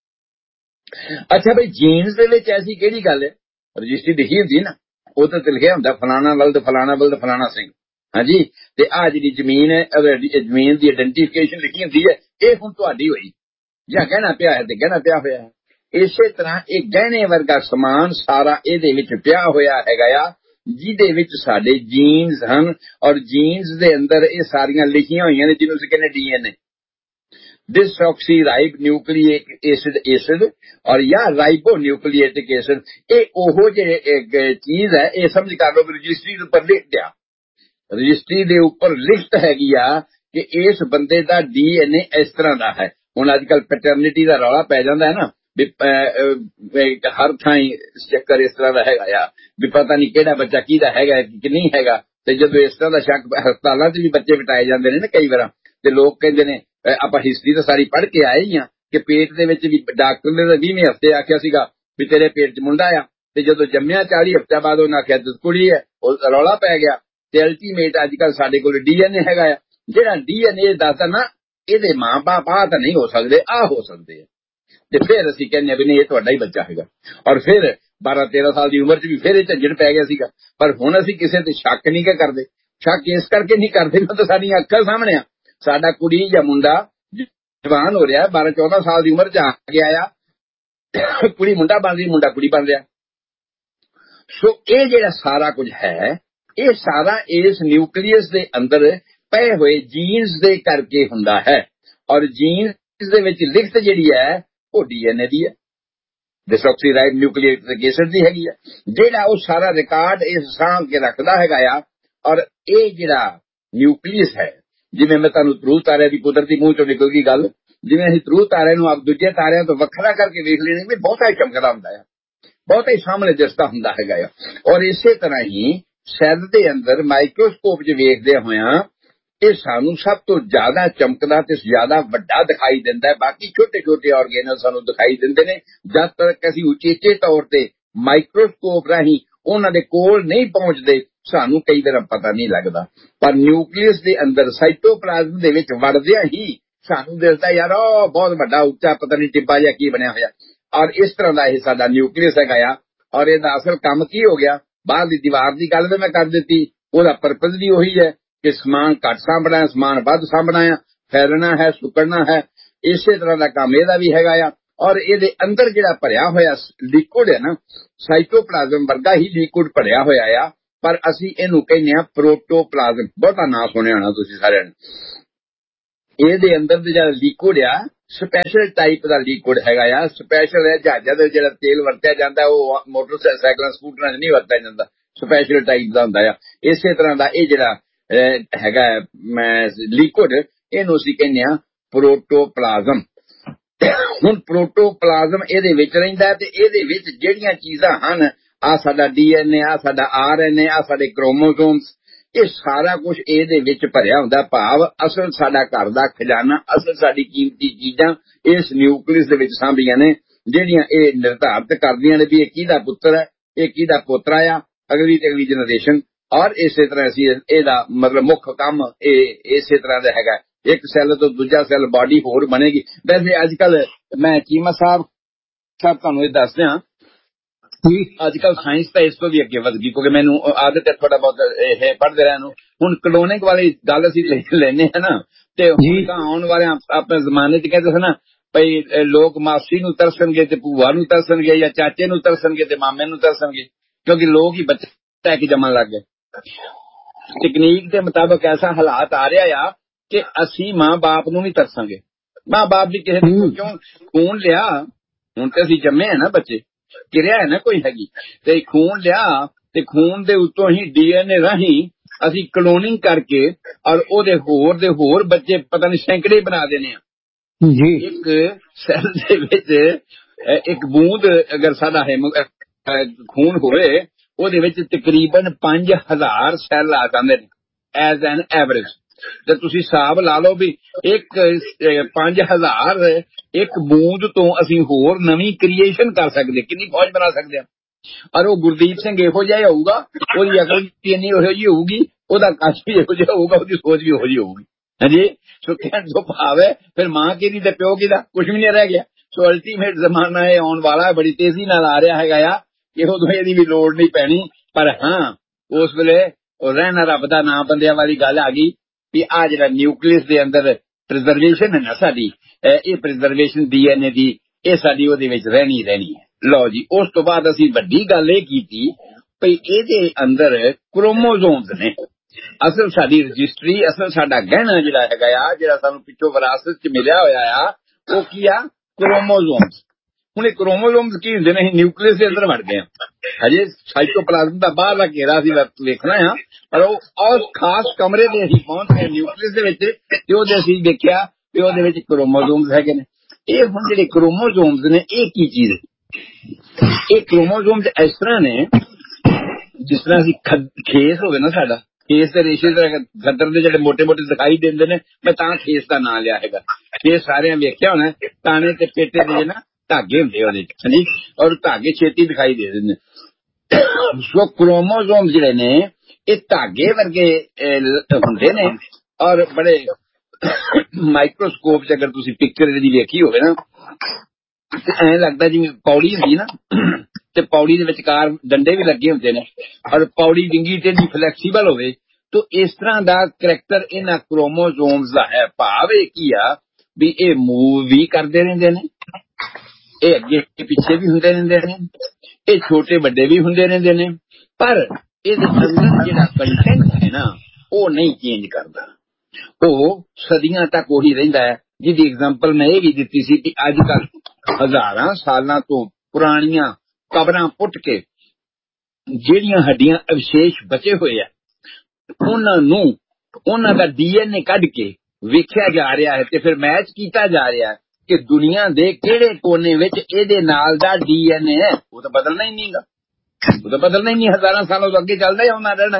ਅੱਛਾ ਬਈ ਜੀਨਸ ਦੇ ਵਿੱਚ ਐਸੀ ਕਿਹੜੀ ਗੱਲ ਹੈ? ਰਜਿਸਟਰੀ ਲਿਖੀ ਹੁੰਦੀ ਨਾ, ਉਹ ਤਾਂ ਲਿਖਿਆ ਹੁੰਦਾ ਫਲਾਣਾ ਬਲਦ ਫਲਾਣਾ ਬਲਦ ਫਲਾਣਾ ਸਿੰਘ, ਹਾਂਜੀ, ਤੇ ਆਹ ਜਿਹੜੀ ਜ਼ਮੀਨ ਹੈ ਜ਼ਮੀਨ ਦੀ ਆਇਡੈਂਟੀਫਿਕੇਸ਼ਨ ਲਿਖੀ ਹੁੰਦੀ ਹੈ, ਇਹ ਹੁਣ ਤੁਹਾਡੀ ਹੋਈ ਜਾਂ ਗਹਿਣਾ ਪਿਆ ਹੈ ਤੇ ਗਹਿਣਾ ਪਿਆ ਹੋਇਆ ਹੈ। ਇਸੇ ਤਰ੍ਹਾਂ ਇਹ ਗਹਿਣੇ ਵਰਗਾ ਸਮਾਨ ਸਾਰਾ ਇਹਦੇ ਵਿੱਚ ਪਿਆ ਹੋਇਆ ਹੈਗਾ ਆ, ਜਿਹਦੇ ਵਿੱਚ ਸਾਡੇ ਜੀਨਸ ਹਨ, ਔਰ ਜੀਨਸ ਦੇ ਅੰਦਰ ਇਹ ਸਾਰੀਆਂ ਲਿਖੀਆਂ ਹੋਈਆਂ ਨੇ, ਜਿਹਨੂੰ ਅਸੀਂ ਕਹਿੰਦੇ ਡੀ ਐਨ ਏ, ਡਿਸਆਕਸੀ ਨਿਊਕਲੀਇਕ ਐਸਿਡ ਐਸਿਡ ਔਰ ਜਾਂ ਰਾਈਬੋ ਨਿਊਕਲੀਏਟਿਕ ਐਸਿਡ। ਇਹ ਉਹ ਜਿਹੜੇ ਚੀਜ਼ ਹੈ, ਇਹ ਸਮਝ ਕਰ ਲਓ ਰਜਿਸਟਰੀ ਦੇ ਉੱਪਰ ਲਿਖ ਦਿਆ, ਰਜਿਸਟਰੀ ਦੇ ਉੱਪਰ ਲਿਖਤ ਹੈਗੀ ਆ ਕਿ ਇਸ ਬੰਦੇ ਦਾ ਡੀ ਐਨ ਏ ਇਸ ਤਰ੍ਹਾਂ ਦਾ ਹੈ। ਹੁਣ ਅੱਜ ਕੱਲ ਪੈਟਰਨਿਟੀ ਦਾ ਰੌਲਾ ਪੈ ਜਾਂਦਾ ਹੈ ਨਾ, ਵੀ ਹਰ ਥਾਂ ਚੱਕਰ ਇਸ ਤਰ੍ਹਾਂ ਦਾ ਹੈਗਾ ਆ ਵੀ ਪਤਾ ਨਹੀਂ ਕਿਹੜਾ ਬੱਚਾ ਕਿਹਦਾ ਹੈਗਾ ਕਿ ਨਹੀਂ ਹੈਗਾ, ਤੇ ਜਦੋਂ ਇਸ ਤਰ੍ਹਾਂ ਦਾ ਸ਼ੱਕ ਹਸਪਤਾਲਾਂ 'ਚ ਵੀ ਬੱਚੇ ਬਿਠਾਏ ਜਾਂਦੇ ਨੇ ਨਾ ਕਈ ਵਾਰ, ਤੇ ਲੋਕ ਕਹਿੰਦੇ ਨੇ ਆਪਾਂ ਹਿਸਟਰੀ ਤਾਂ ਸਾਰੀ ਪੜ੍ਹ ਕੇ ਆਏ ਹੀ ਆ ਕਿ ਪੇਟ ਦੇ ਵਿੱਚ ਵੀ ਡਾਕਟਰ ਨੇ ਤਾਂ ਵੀਹਵੇਂ ਹਫ਼ਤੇ ਆਖਿਆ ਸੀਗਾ ਵੀ ਤੇਰੇ ਪੇਟ 'ਚ ਮੁੰਡਾ ਆ, ਤੇ ਜਦੋਂ ਜੰਮਿਆ ਚਾਲੀ ਹਫ਼ਤਿਆਂ ਬਾਅਦ ਉਹਨਾਂ ਆਖਿਆ ਕੁੜੀ ਹੈ, ਉਹ ਰੌਲਾ ਪੈ ਗਿਆ। ਤੇ ਅਲਟੀਮੇਟ ਅੱਜ ਕੱਲ ਸਾਡੇ ਕੋਲ ਡੀ ਐਨ ਏ ਹੈਗਾ ਆ, ਜਿਹੜਾ ਡੀ ਐਨ ਏ ਦੱਸਦਾ ਨਾ ਇਹਦੇ ਮਾਂ ਬਾਪ ਆ ਤਾਂ ਨਹੀਂ ਹੋ ਸਕਦੇ, ਆ ਹੋ ਸਕਦੇ ਆ, ਤੇ ਫਿਰ ਅਸੀਂ ਕਹਿੰਦੇ ਵੀ ਨਹੀਂ ਇਹ ਤੁਹਾਡਾ ਹੀ ਬੱਚਾ ਹੈਗਾ। ਔਰ ਫਿਰ ਬਾਰਾਂ ਤੇਰਾਂ ਸਾਲ ਦੀ ਉਮਰ 'ਚ ਵੀ ਫਿਰ ਇਹ ਝੰਜੜ ਪੈ ਗਿਆ ਸੀਗਾ। ਪਰ ਹੁਣ ਅਸੀਂ ਕਿਸੇ ਤੇ ਸ਼ੱਕ ਨਹੀਂ ਕਿ ਕਰਦੇ, ਸ਼ੱਕ ਇਸ ਕਰਕੇ ਨਹੀਂ ਕਰਦੇ ਤਾਂ ਸਾਡੀਆਂ ਅੱਖਾਂ ਸਾਹਮਣੇ ਆ ਸਾਡਾ ਕੁੜੀ ਜਾਂ ਮੁੰਡਾ ਜਵਾਨ ਹੋ ਰਿਹਾ, ਬਾਰਾਂ ਚੌਦਾਂ ਸਾਲ ਦੀ ਉਮਰ 'ਚ ਆ ਗਿਆ ਆ, ਕੁੜੀ ਮੁੰਡਾ ਬਣ ਰਹੀ, ਮੁੰਡਾ ਕੁੜੀ ਬਣ ਰਿਹਾ। ਸੋ ਇਹ ਜਿਹੜਾ ਸਾਰਾ ਕੁਝ ਹੈ, ਇਹ ਸਾਰਾ ਇਸ ਨਿਊਕਲੀਅਸ ਦੇ ਅੰਦਰ ਪਏ ਹੋਏ ਜੀਨਸ ਦੇ ਕਰਕੇ ਹੁੰਦਾ ਹੈ। ਔਰ ਜੀਨਸ ਦੇ ਵਿੱਚ ਲਿਖਤ ਜਿਹੜੀ ਹੈ ਉਹ ਡੀ ਐਨ ਏ ਦੀ ਹੈ, ਡਿਸਆਕਸੀਰਾਈਬ ਨਿਊਕਲੀਇਕ ਐਸਿਡ ਦੀ ਹੈਗੀ ਹੈ, ਜਿਹੜਾ ਉਹ ਸਾਰਾ ਰਿਕਾਰਡ ਇਸ ਸਾਂਭ ਕੇ ਰੱਖਦਾ ਹੈਗਾ ਆ। ਔਰ ਇਹ ਜਿਹੜਾ ਨਿਊਕਲੀਅਸ ਹੈ, ਜਿਵੇਂ ਮੈਂ ਤੁਹਾਨੂੰ ਧਰੂ ਤਾਰਿਆਂ ਦੀ ਕੁਦਰਤੀ ਮੂੰਹ ਚੋਂ ਨਿਕਲ ਗਈ ਗੱਲ, ਜਿਵੇਂ ਅਸੀਂ ਧਰੂ ਤਾਰਿਆਂ ਨੂੰ ਆਪ ਦੂਜੇ ਤਾਰਿਆਂ ਤੋਂ ਵੱਖਰਾ ਕਰਕੇ ਵੇਖ ਲੈਣੇ ਵੀ ਬਹੁਤਾ ਹੀ ਚਮਕਦਾ ਹੁੰਦਾ ਹੈ, ਬਹੁਤਾ ਹੀ ਸਾਹਮਣੇ ਦਿਸਦਾ ਹੁੰਦਾ ਹੈਗਾ ਆ। ਔਰ ਇਸੇ ਤਰ੍ਹਾਂ ਹੀ ਸੈੱਲ ਦੇ ਅੰਦਰ ਮਾਈਕਰੋਸਕੋਪ 'ਚ ਵੇਖਦੇ ਹੋਇਆਂ ਇਹ ਸਾਨੂੰ ਸਭ ਤੋਂ ਜ਼ਿਆਦਾ ਚਮਕਦਾ ਤੇ ਜ਼ਿਆਦਾ ਵੱਡਾ ਦਿਖਾਈ ਦਿੰਦਾ ਹੈ। ਬਾਕੀ ਛੋਟੇ ਛੋਟੇ ਆਰਗੇਨਲ ਸਾਨੂੰ ਦਿਖਾਈ ਦਿੰਦੇ ਨੇ, ਜਦ ਤੱਕ ਅਸੀਂ ਉਚੇਚੇ ਤੌਰ ਤੇ ਮਾਈਕਰੋਸਕੋਪ ਰਾਹੀਂ ਉਹਨਾਂ ਦੇ ਕੋਲ ਨਹੀਂ ਪਹੁੰਚਦੇ, ਸਾਨੂੰ ਕਈ ਵਾਰ ਪਤਾ ਨਹੀਂ ਲੱਗਦਾ। ਪਰ ਨਿਊਕਲੀਅਸ ਦੇ ਅੰਦਰ ਸਾਈਟੋਪਲਾਜ਼ਮ ਦੇ ਵਿੱਚ ਵੜਦਿਆਂ ਹੀ ਸਾਨੂੰ ਦਿਸਦਾ ਯਾਰ ਉਹ ਬਹੁਤ ਵੱਡਾ ਉੱਚਾ ਪਤਾ ਨਹੀਂ ਟਿੱਬਾ ਜਿਹਾ ਕੀ ਬਣਿਆ ਹੋਇਆ। ਔਰ ਇਸ ਤਰ੍ਹਾਂ ਦਾ ਇਹ ਸਾਡਾ ਨਿਊਕਲੀਅਸ ਹੈਗਾ ਆ। ਔਰ ਇਹਦਾ ਅਸਲ ਕੰਮ ਕੀ ਹੋ ਗਿਆ? ਬਾਹਰ ਦੀ ਦੀਵਾਰ ਦੀ ਗੱਲ ਤਾਂ ਮੈਂ ਕਰ ਦਿੱਤੀ, ਉਹਦਾ ਪਰਪਸ ਵੀ ਉਹੀ ਹੈ ਕਿ ਸਮਾਨ ਘੱਟ ਸਾਂਭਣਾ ਹੈ, ਸਮਾਨ ਵੱਧ ਸਾਂਭਣਾ ਹੈ, ਫੈਲਣਾ ਹੈ, ਸੁੱਕੜਨਾ ਹੈ। ਇਸੇ ਤਰ੍ਹਾਂ ਦਾ ਕੰਮ ਇਹਦਾ ਵੀ ਹੈਗਾ ਆ। ਔਰ ਇਹਦੇ ਅੰਦਰ ਜਿਹੜਾ ਭਰਿਆ ਹੋਇਆ ਲਿਕੁਇਡ ਹੈ ਨਾ, ਸਾਈਟੋਪਲਾਜ਼ਮ ਵਰਗਾ ਹੀ ਲਿਕੁਇਡ ਭਰਿਆ ਹੋਇਆ ਆ, ਪਰ ਅਸੀਂ ਇਹਨੂੰ ਕਹਿੰਦੇ ਆ ਪ੍ਰੋਟੋਪਲਾਜ਼ਮ। ਬਹੁਤਾ ਨਾਂ ਸੁਣਿਆ ਹੋਣਾ ਤੁਸੀਂ ਸਾਰਿਆਂ ਨੇ। ਇਹਦੇ ਅੰਦਰ ਦੇ ਜਿਹੜਾ ਲਿਕੁਇਡ ਆ ਸਪੈਸ਼ਲ ਟਾਈਪ ਦਾ ਲਿਕੁਇਡ ਹੈਗਾ ਆ। ਸਪੈਸ਼ਲ ਹੈ, ਜਹਾਜ਼ਾਂ ਦਾ ਜਿਹੜਾ ਤੇਲ ਵਰਤਿਆ ਜਾਂਦਾ ਉਹ ਮੋਟਰਸਾਈਕਲਾਂ ਸਕੂਟਰਾਂ 'ਚ ਨਹੀਂ ਵਰਤਿਆ ਜਾਂਦਾ, ਸਪੈਸ਼ਲ ਟਾਈਪ ਦਾ ਹੁੰਦਾ ਆ। ਇਸੇ ਤਰ੍ਹਾਂ ਦਾ ਇਹ ਜਿਹੜਾ ਹੈਗਾ ਲਿਕੁਇਡ, ਇਹਨੂੰ ਅਸੀਂ ਕਹਿੰਦੇ ਆ ਪ੍ਰੋਟੋਪਲਾਜ਼ਮ। ਹੁਣ ਪ੍ਰੋਟੋਪਲਾਜ਼ਮ ਇਹਦੇ ਵਿੱਚ ਰਹਿੰਦਾ ਹੈ, ਤੇ ਇਹਦੇ ਵਿੱਚ ਜਿਹੜੀਆਂ ਚੀਜ਼ਾਂ ਹਨ, ਆ ਸਾਡਾ ਡੀ ਐਨ ਏ, ਆ ਸਾਡਾ ਆਰ ਐਨ ਏ, ਆ ਸਾਡੇ ਕ੍ਰੋਮੋਸੋਮਸ, ਇਹ ਸਾਰਾ ਕੁਝ ਇਹਦੇ ਵਿੱਚ ਭਰਿਆ ਹੁੰਦਾ। ਭਾਵ ਅਸਲ ਸਾਡਾ ਘਰ ਦਾ ਖਜ਼ਾਨਾ, ਅਸਲ ਸਾਡੀ ਕੀਮਤੀ ਚੀਜ਼ਾਂ ਇਸ ਨਿਊਕਲੀਅਸ ਦੇ ਵਿੱਚ ਸਾਂਭੀਆਂ ਨੇ, ਜਿਹੜੀਆਂ ਇਹ ਨਿਰਧਾਰਿਤ ਕਰਦੀਆਂ ਨੇ ਵੀ ਇਹ ਕਿਹਦਾ ਪੁੱਤਰ ਹੈ, ਇਹ ਕਿਹਦਾ ਪੋਤਰਾ ਆ, ਅਗਲੀ ਤੇ ਅਗਲੀ ਜਨਰੇਸ਼ਨ। ਔਰ ਇਸੇ ਤਰ੍ਹਾਂ ਅਸੀਂ ਇਹਦਾ ਮਤਲਬ ਮੁੱਖ ਕੰਮ ਇਹ ਇਸੇ ਤਰ੍ਹਾਂ ਦਾ ਹੈਗਾ, ਇੱਕ ਸੈੱਲ ਤੋਂ ਦੂਜਾ ਸੈੱਲ ਬਾਡੀ ਹੋਰ ਬਣੇਗੀ। ਵੈਸੇ ਅੱਜ ਕੱਲ ਮੈਂ ਚੀਮਾ ਸਾਹਿਬ ਸਾਹਿਬ ਤੁਹਾਨੂੰ ਇਹ ਦੱਸ ਦਿਆਂ, ਅੱਜ ਕੱਲ ਸਾਇੰਸ ਤਾਂ ਇਸ ਤੋਂ ਵੀ ਅੱਗੇ ਵਧ ਗਈ, ਕਿਉਂਕਿ ਮੈਨੂੰ ਆਦਤ ਹੈ ਥੋੜਾ ਬਹੁਤ ਇਹ ਪੜ੍ਹਦੇ ਰਹਿਣ ਨੂੰ। ਹੁਣ ਕਲੋਨਿੰਗ ਵਾਲੀ ਗੱਲ ਅਸੀਂ ਲੈਨੇ ਆ ਨਾ, ਤੇ ਹੁਣ ਤਾਂ ਆਉਣ ਵਾਲੇ ਆਪਣੇ ਜ਼ਮਾਨੇ 'ਚ ਕਹਿੰਦੇ ਸੀ ਨਾ ਭਈ ਲੋਕ ਮਾਸੀ ਨੂੰ ਤਰਸਣਗੇ ਤੇ ਭੂਆ ਨੂੰ ਤਰਸਣਗੇ, ਜਾਂ ਚਾਚੇ ਨੂੰ ਤਰਸਣਗੇ ਤੇ ਮਾਮੇ ਨੂੰ ਤਰਸਣਗੇ, ਕਿਉਂਕਿ ਲੋਕ ਹੀ ਬੱਚੇ ਲੈ ਕੇ ਜੰਮਣ ਲੱਗ ਗਏ। ਤਕਨੀਕ ਦੇ ਮੁਤਾਬਕ ਐਸਾ ਹਾਲਾਤ ਆ ਰਿਹਾ ਆ ਕਿ ਅਸੀਂ ਮਾਂ ਬਾਪ ਨੂੰ ਵੀ ਤਰਸਾਂਗੇ। ਮਾਂ ਬਾਪ ਵੀ ਕਿਸੇ ਨੂੰ ਕਿਉਂ ਖੂਨ ਲਿਆ, ਹੁਣ ਤੇ ਅਸੀਂ ਜੰਮੇ ਆ ਨਾ ਬੱਚੇ, ਕਿਰਿਆ ਹੈ ਨਾ ਕੋਈ ਹੈਗੀ, ਤੇ ਖੂਨ ਲਿਆ ਤੇ ਖੂਨ ਦੇ ਉੱਤੋਂ ਹੀ ਡੀ ਐਨ ਏ ਰਾਹੀਂ ਅਸੀਂ ਕਲੋਨਿੰਗ ਕਰਕੇ ਔਰ ਉਹਦੇ ਹੋਰ ਦੇ ਹੋਰ ਬੱਚੇ ਪਤਾ ਨਹੀਂ ਸੈਂਕੜੇ ਬਣਾ ਦੇਣੇ ਆ ਜੀ। ਇੱਕ ਸੈੱਲ ਦੇ ਵਿੱਚ ਇੱਕ ਬੂੰਦ ਅਗਰ ਸਾਡਾ ਖੂਨ ਹੋਵੇ ਉਹਦੇ ਵਿੱਚ ਤਕਰੀਬਨ ਪੰਜ ਹਜ਼ਾਰ ਸੈੱਲ ਆ ਜਾਂਦੇ ਨੇ ਐਜ਼ ਐਨ ਐਵਰੇਜ। ਤੇ ਤੁਸੀਂ ਹਿਸਾਬ ਲਾ ਲਓ ਵੀ ਇੱਕ ਪੰਜ ਹਜ਼ਾਰ ਇੱਕ ਬੂੰਦ ਤੋਂ ਅਸੀਂ ਹੋਰ ਨਵੀਂ ਕ੍ਰੀਏਸ਼ਨ ਕਰ ਸਕਦੇ, ਕਿੰਨੀ ਫੌਜ ਬਣਾ ਸਕਦੇ ਹਾਂ। ਔਰ ਉਹ ਗੁਰਦੀਪ ਸਿੰਘ ਇਹੋ ਜਿਹਾ ਹੋਊਗਾ, ਉਹਦੀ ਅਕਲ ਵੀ ਇੰਨੀ ਇਹੋ ਜਿਹੀ ਹੋਊਗੀ, ਉਹਦਾ ਕੱਚ ਵੀ ਇਹੋ ਜਿਹਾ ਹੋਊਗਾ, ਉਹਦੀ ਸੋਚ ਵੀ ਇਹੋ ਜਿਹੀ ਹੋਊਗੀ। ਹਾਂਜੀ, ਸੋ ਕਹਿਣ ਤੋਂ ਭਾਵ ਹੈ ਫਿਰ ਮਾਂ ਕਿਹਦੀ ਤੇ ਪਿਓ ਕਿਹਦਾ, ਕੁਛ ਵੀ ਨਹੀਂ ਰਹਿ ਗਿਆ। ਸੋ ਅਲਟੀਮੇਟ ਜ਼ਮਾਨਾ ਇਹ ਆਉਣ ਵਾਲਾ ਬੜੀ ਤੇਜ਼ੀ ਨਾਲ ਆ ਰਿਹਾ ਹੈਗਾ ਆ, ਇਹੋ ਜਿਹੀ ਇਹਦੀ ਵੀ ਲੋੜ ਨਹੀਂ ਪੈਣੀ। ਪਰ ਹਾਂ ਉਸ ਵੇਲੇ ਉਹ ਰਹਿਣਾ ਰੱਬ ਦਾ ਨਾਂ ਬੰਦਿਆਂ ਵਾਲੀ ਗੱਲ ਆ ਗਈ ਵੀ ਆਹ ਜਿਹੜਾ ਨਿਊਕਲੀਅਸ ਦੇ ਅੰਦਰ ਪ੍ਰਿਜ਼ਰਵੇਸ਼ਨ ਹੈ ਨਾ ਸਾਡੀ, ਇਹ ਪ੍ਰਿਜ਼ਰਵੇਸ਼ਨ ਡੀ ਐਨ ਏ ਦੀ, ਇਹ ਸਾਡੀ ਉਹਦੇ ਵਿੱਚ ਰਹਿਣੀ ਰਹਿਣੀ ਹੈ। ਲਓ ਜੀ, ਉਸ ਤੋਂ ਬਾਅਦ ਅਸੀਂ ਵੱਡੀ ਗੱਲ ਇਹ ਕੀਤੀ ਭਈ ਇਹਦੇ ਅੰਦਰ ਕ੍ਰੋਮੋਜ਼ੋਮਸ ਨੇ। ਅਸਲ ਸਾਡੀ ਰਜਿਸਟਰੀ, ਅਸਲ ਸਾਡਾ ਗਹਿਣਾ ਜਿਹੜਾ ਹੈਗਾ ਆ, ਜਿਹੜਾ ਸਾਨੂੰ ਪਿੱਛੋਂ ਵਿਰਾਸਤ ਚ ਮਿਲਿਆ ਹੋਇਆ ਆ, ਉਹ ਕੀ ਆ? ਕ੍ਰੋਮੋਜ਼ੋਮਸ। ਹੁਣ ਇਹ ਕ੍ਰੋਮੋਜ਼ੋਮਸ ਕੀ ਹੁੰਦੇ ਨੇ? ਅਸੀਂ ਨਿਊਕਲੀਅਸ ਦੇ ਅੰਦਰ ਵੜ ਗਏ ਆ, ਹਜੇ ਸਾਈਟੋਪਲਾਜ਼ਮ ਦਾ ਬਾਹਰਲਾ ਘੇਰਾ ਅਸੀਂ ਵੇਖਣਾ ਆ, ਪਰ ਉਹ ਉਸ ਖਾਸ ਕਮਰੇ ਦੇ ਅਸੀਂ ਪਹੁੰਚ ਗਏ ਨਿਊਕਲੀਅਸ ਦੇ ਵਿੱਚ, ਤੇ ਉਹਦੇ ਅਸੀਂ ਦੇਖਿਆ ਵੀ ਉਹਦੇ ਵਿੱਚ ਕ੍ਰੋਮੋਜ਼ੋਮਸ ਹੈਗੇ ਨੇ। ਇਹ ਹੁਣ ਜਿਹੜੇ ਕ੍ਰੋਮੋਜ਼ੋਮਸ ਨੇ ਇਹ ਕੀ ਚੀਜ਼ ਹੈ? ਇਹ ਕ੍ਰੋਮੋਜ਼ੋਮਸ ਇਸ ਤਰ੍ਹਾਂ ਨੇ ਜਿਸ ਤਰ੍ਹਾਂ ਅਸੀਂ ਖੇਸ ਹੋਵੇ ਨਾ, ਸਾਡਾ ਖੇਸ ਦੇ ਰੇਸ਼ੇ ਖੱਦਰ ਦੇ ਜਿਹੜੇ ਮੋਟੇ ਮੋਟੇ ਦਿਖਾਈ ਦਿੰਦੇ ਨੇ, ਮੈਂ ਤਾਂ ਖੇਸ ਦਾ ਨਾਂ ਲਿਆ ਹੈਗਾ। ਖੇਸ ਸਾਰਿਆਂ ਵੇਖਿਆ ਹੋਣਾ, ਤਾਣੇ ਤੇ ਪੇਟੇ ਦੇ ਨਾ ਧਾਗੇ ਹੁੰਦੇ ਉਹਦੇ ਚ, ਹਾਂਜੀ, ਔਰ ਧਾਗੇ ਛੇਤੀ ਦਿਖਾਈ ਦੇ ਦਿੰਦੇ। ਸੋ ਕ੍ਰੋਮੋਜ਼ੋਮ ਜਿਹੜੇ ਨੇ ਇਹ ਧਾਗੇ ਵਰਗੇ ਹੁੰਦੇ ਨੇ, ਔਰ ਬੜੇ ਮਾਈਕਰੋਸਕੋਪ ਚ ਅਗਰ ਤੁਸੀਂ ਪਿਕਚਰ ਇਹਦੀ ਵੇਖੀ ਹੋਵੇ ਨਾ, ਐਂ ਲੱਗਦਾ ਜਿਵੇਂ ਪੌੜੀ ਹੁੰਦੀ ਨਾ, ਤੇ ਪੌੜੀ ਦੇ ਵਿਚਕਾਰ ਡੰਡੇ ਵੀ ਲੱਗੇ ਹੁੰਦੇ ਨੇ, ਔਰ ਪੌੜੀ ਡਿੰਗੀ ਟੇਢੀ ਫਲੈਕਸੀਬਲ ਹੋਵੇ। ਤੋ ਇਸ ਤਰ੍ਹਾਂ ਦਾ ਕਰੈਕਟਰ ਇਹਨਾਂ ਕ੍ਰੋਮੋਜ਼ੋਮਸ ਦਾ ਹੈ। ਭਾਵ ਇਹ ਕੀ ਆ ਵੀ ਇਹ ਮੂਵ ਵੀ ਕਰਦੇ ਰਹਿੰਦੇ ਨੇ, ਇਹ ਅੱਗੇ ਪਿੱਛੇ ਵੀ ਹੁੰਦੇ ਰਹਿੰਦੇ ਨੇ, ਇਹ ਛੋਟੇ ਵੱਡੇ ਵੀ ਹੁੰਦੇ ਰਹਿੰਦੇ ਨੇ, ਪਰ ਇਹਦੇ ਅੰਦਰ ਜਿਹੜਾ ਕੰਟੈਂਟ ਹੈ ਨਾ ਉਹ ਨਹੀਂ ਚੇਂਜ ਕਰਦਾ, ਉਹ ਸਦੀਆਂ ਤੱਕ ਉਹੀ ਰਹਿੰਦਾ ਹੈ। ਜਿਹਦੀ ਐਗਜ਼ਾਮਪਲ ਮੈਂ ਇਹ ਵੀ ਦਿੱਤੀ ਸੀ ਕਿ ਅੱਜ ਕੱਲ ਹਜ਼ਾਰਾਂ ਸਾਲਾਂ ਤੋਂ ਪੁਰਾਣੀਆਂ ਕਬਰਾਂ ਪੁੱਟ ਕੇ ਜਿਹੜੀਆਂ ਹੱਡੀਆਂ ਅਵਸ਼ੇਸ਼ ਬਚੇ ਹੋਏ ਆ, ਉਹਨਾਂ ਨੂੰ ਉਹਨਾਂ ਦਾ ਡੀ ਐਨ ਏ ਕੱਢ ਕੇ ਵੇਖਿਆ ਜਾ ਰਿਹਾ ਹੈ, ਤੇ ਫਿਰ ਮੈਚ ਕੀਤਾ ਜਾ ਰਿਹਾ ਹੈ ਕਿ ਦੁਨੀਆ ਦੇ ਕਿਹੜੇ ਕੋਨੇ ਵਿੱਚ ਇਹਦੇ ਨਾਲ ਦਾ ਡੀ ਐਨ ਏ ਹੈ। ਉਹ ਤਾਂ ਬਦਲਣਾ ਹੀ ਨਹੀਂਗਾ, ਉਹ ਤਾਂ ਬਦਲਣਾ ਹੀ ਨਹੀਂ, ਹਜ਼ਾਰਾਂ ਸਾਲਾਂ ਤੋਂ ਅੱਗੇ ਚੱਲਦਾ ਆਉਣਾ ਰਹਿਣਾ।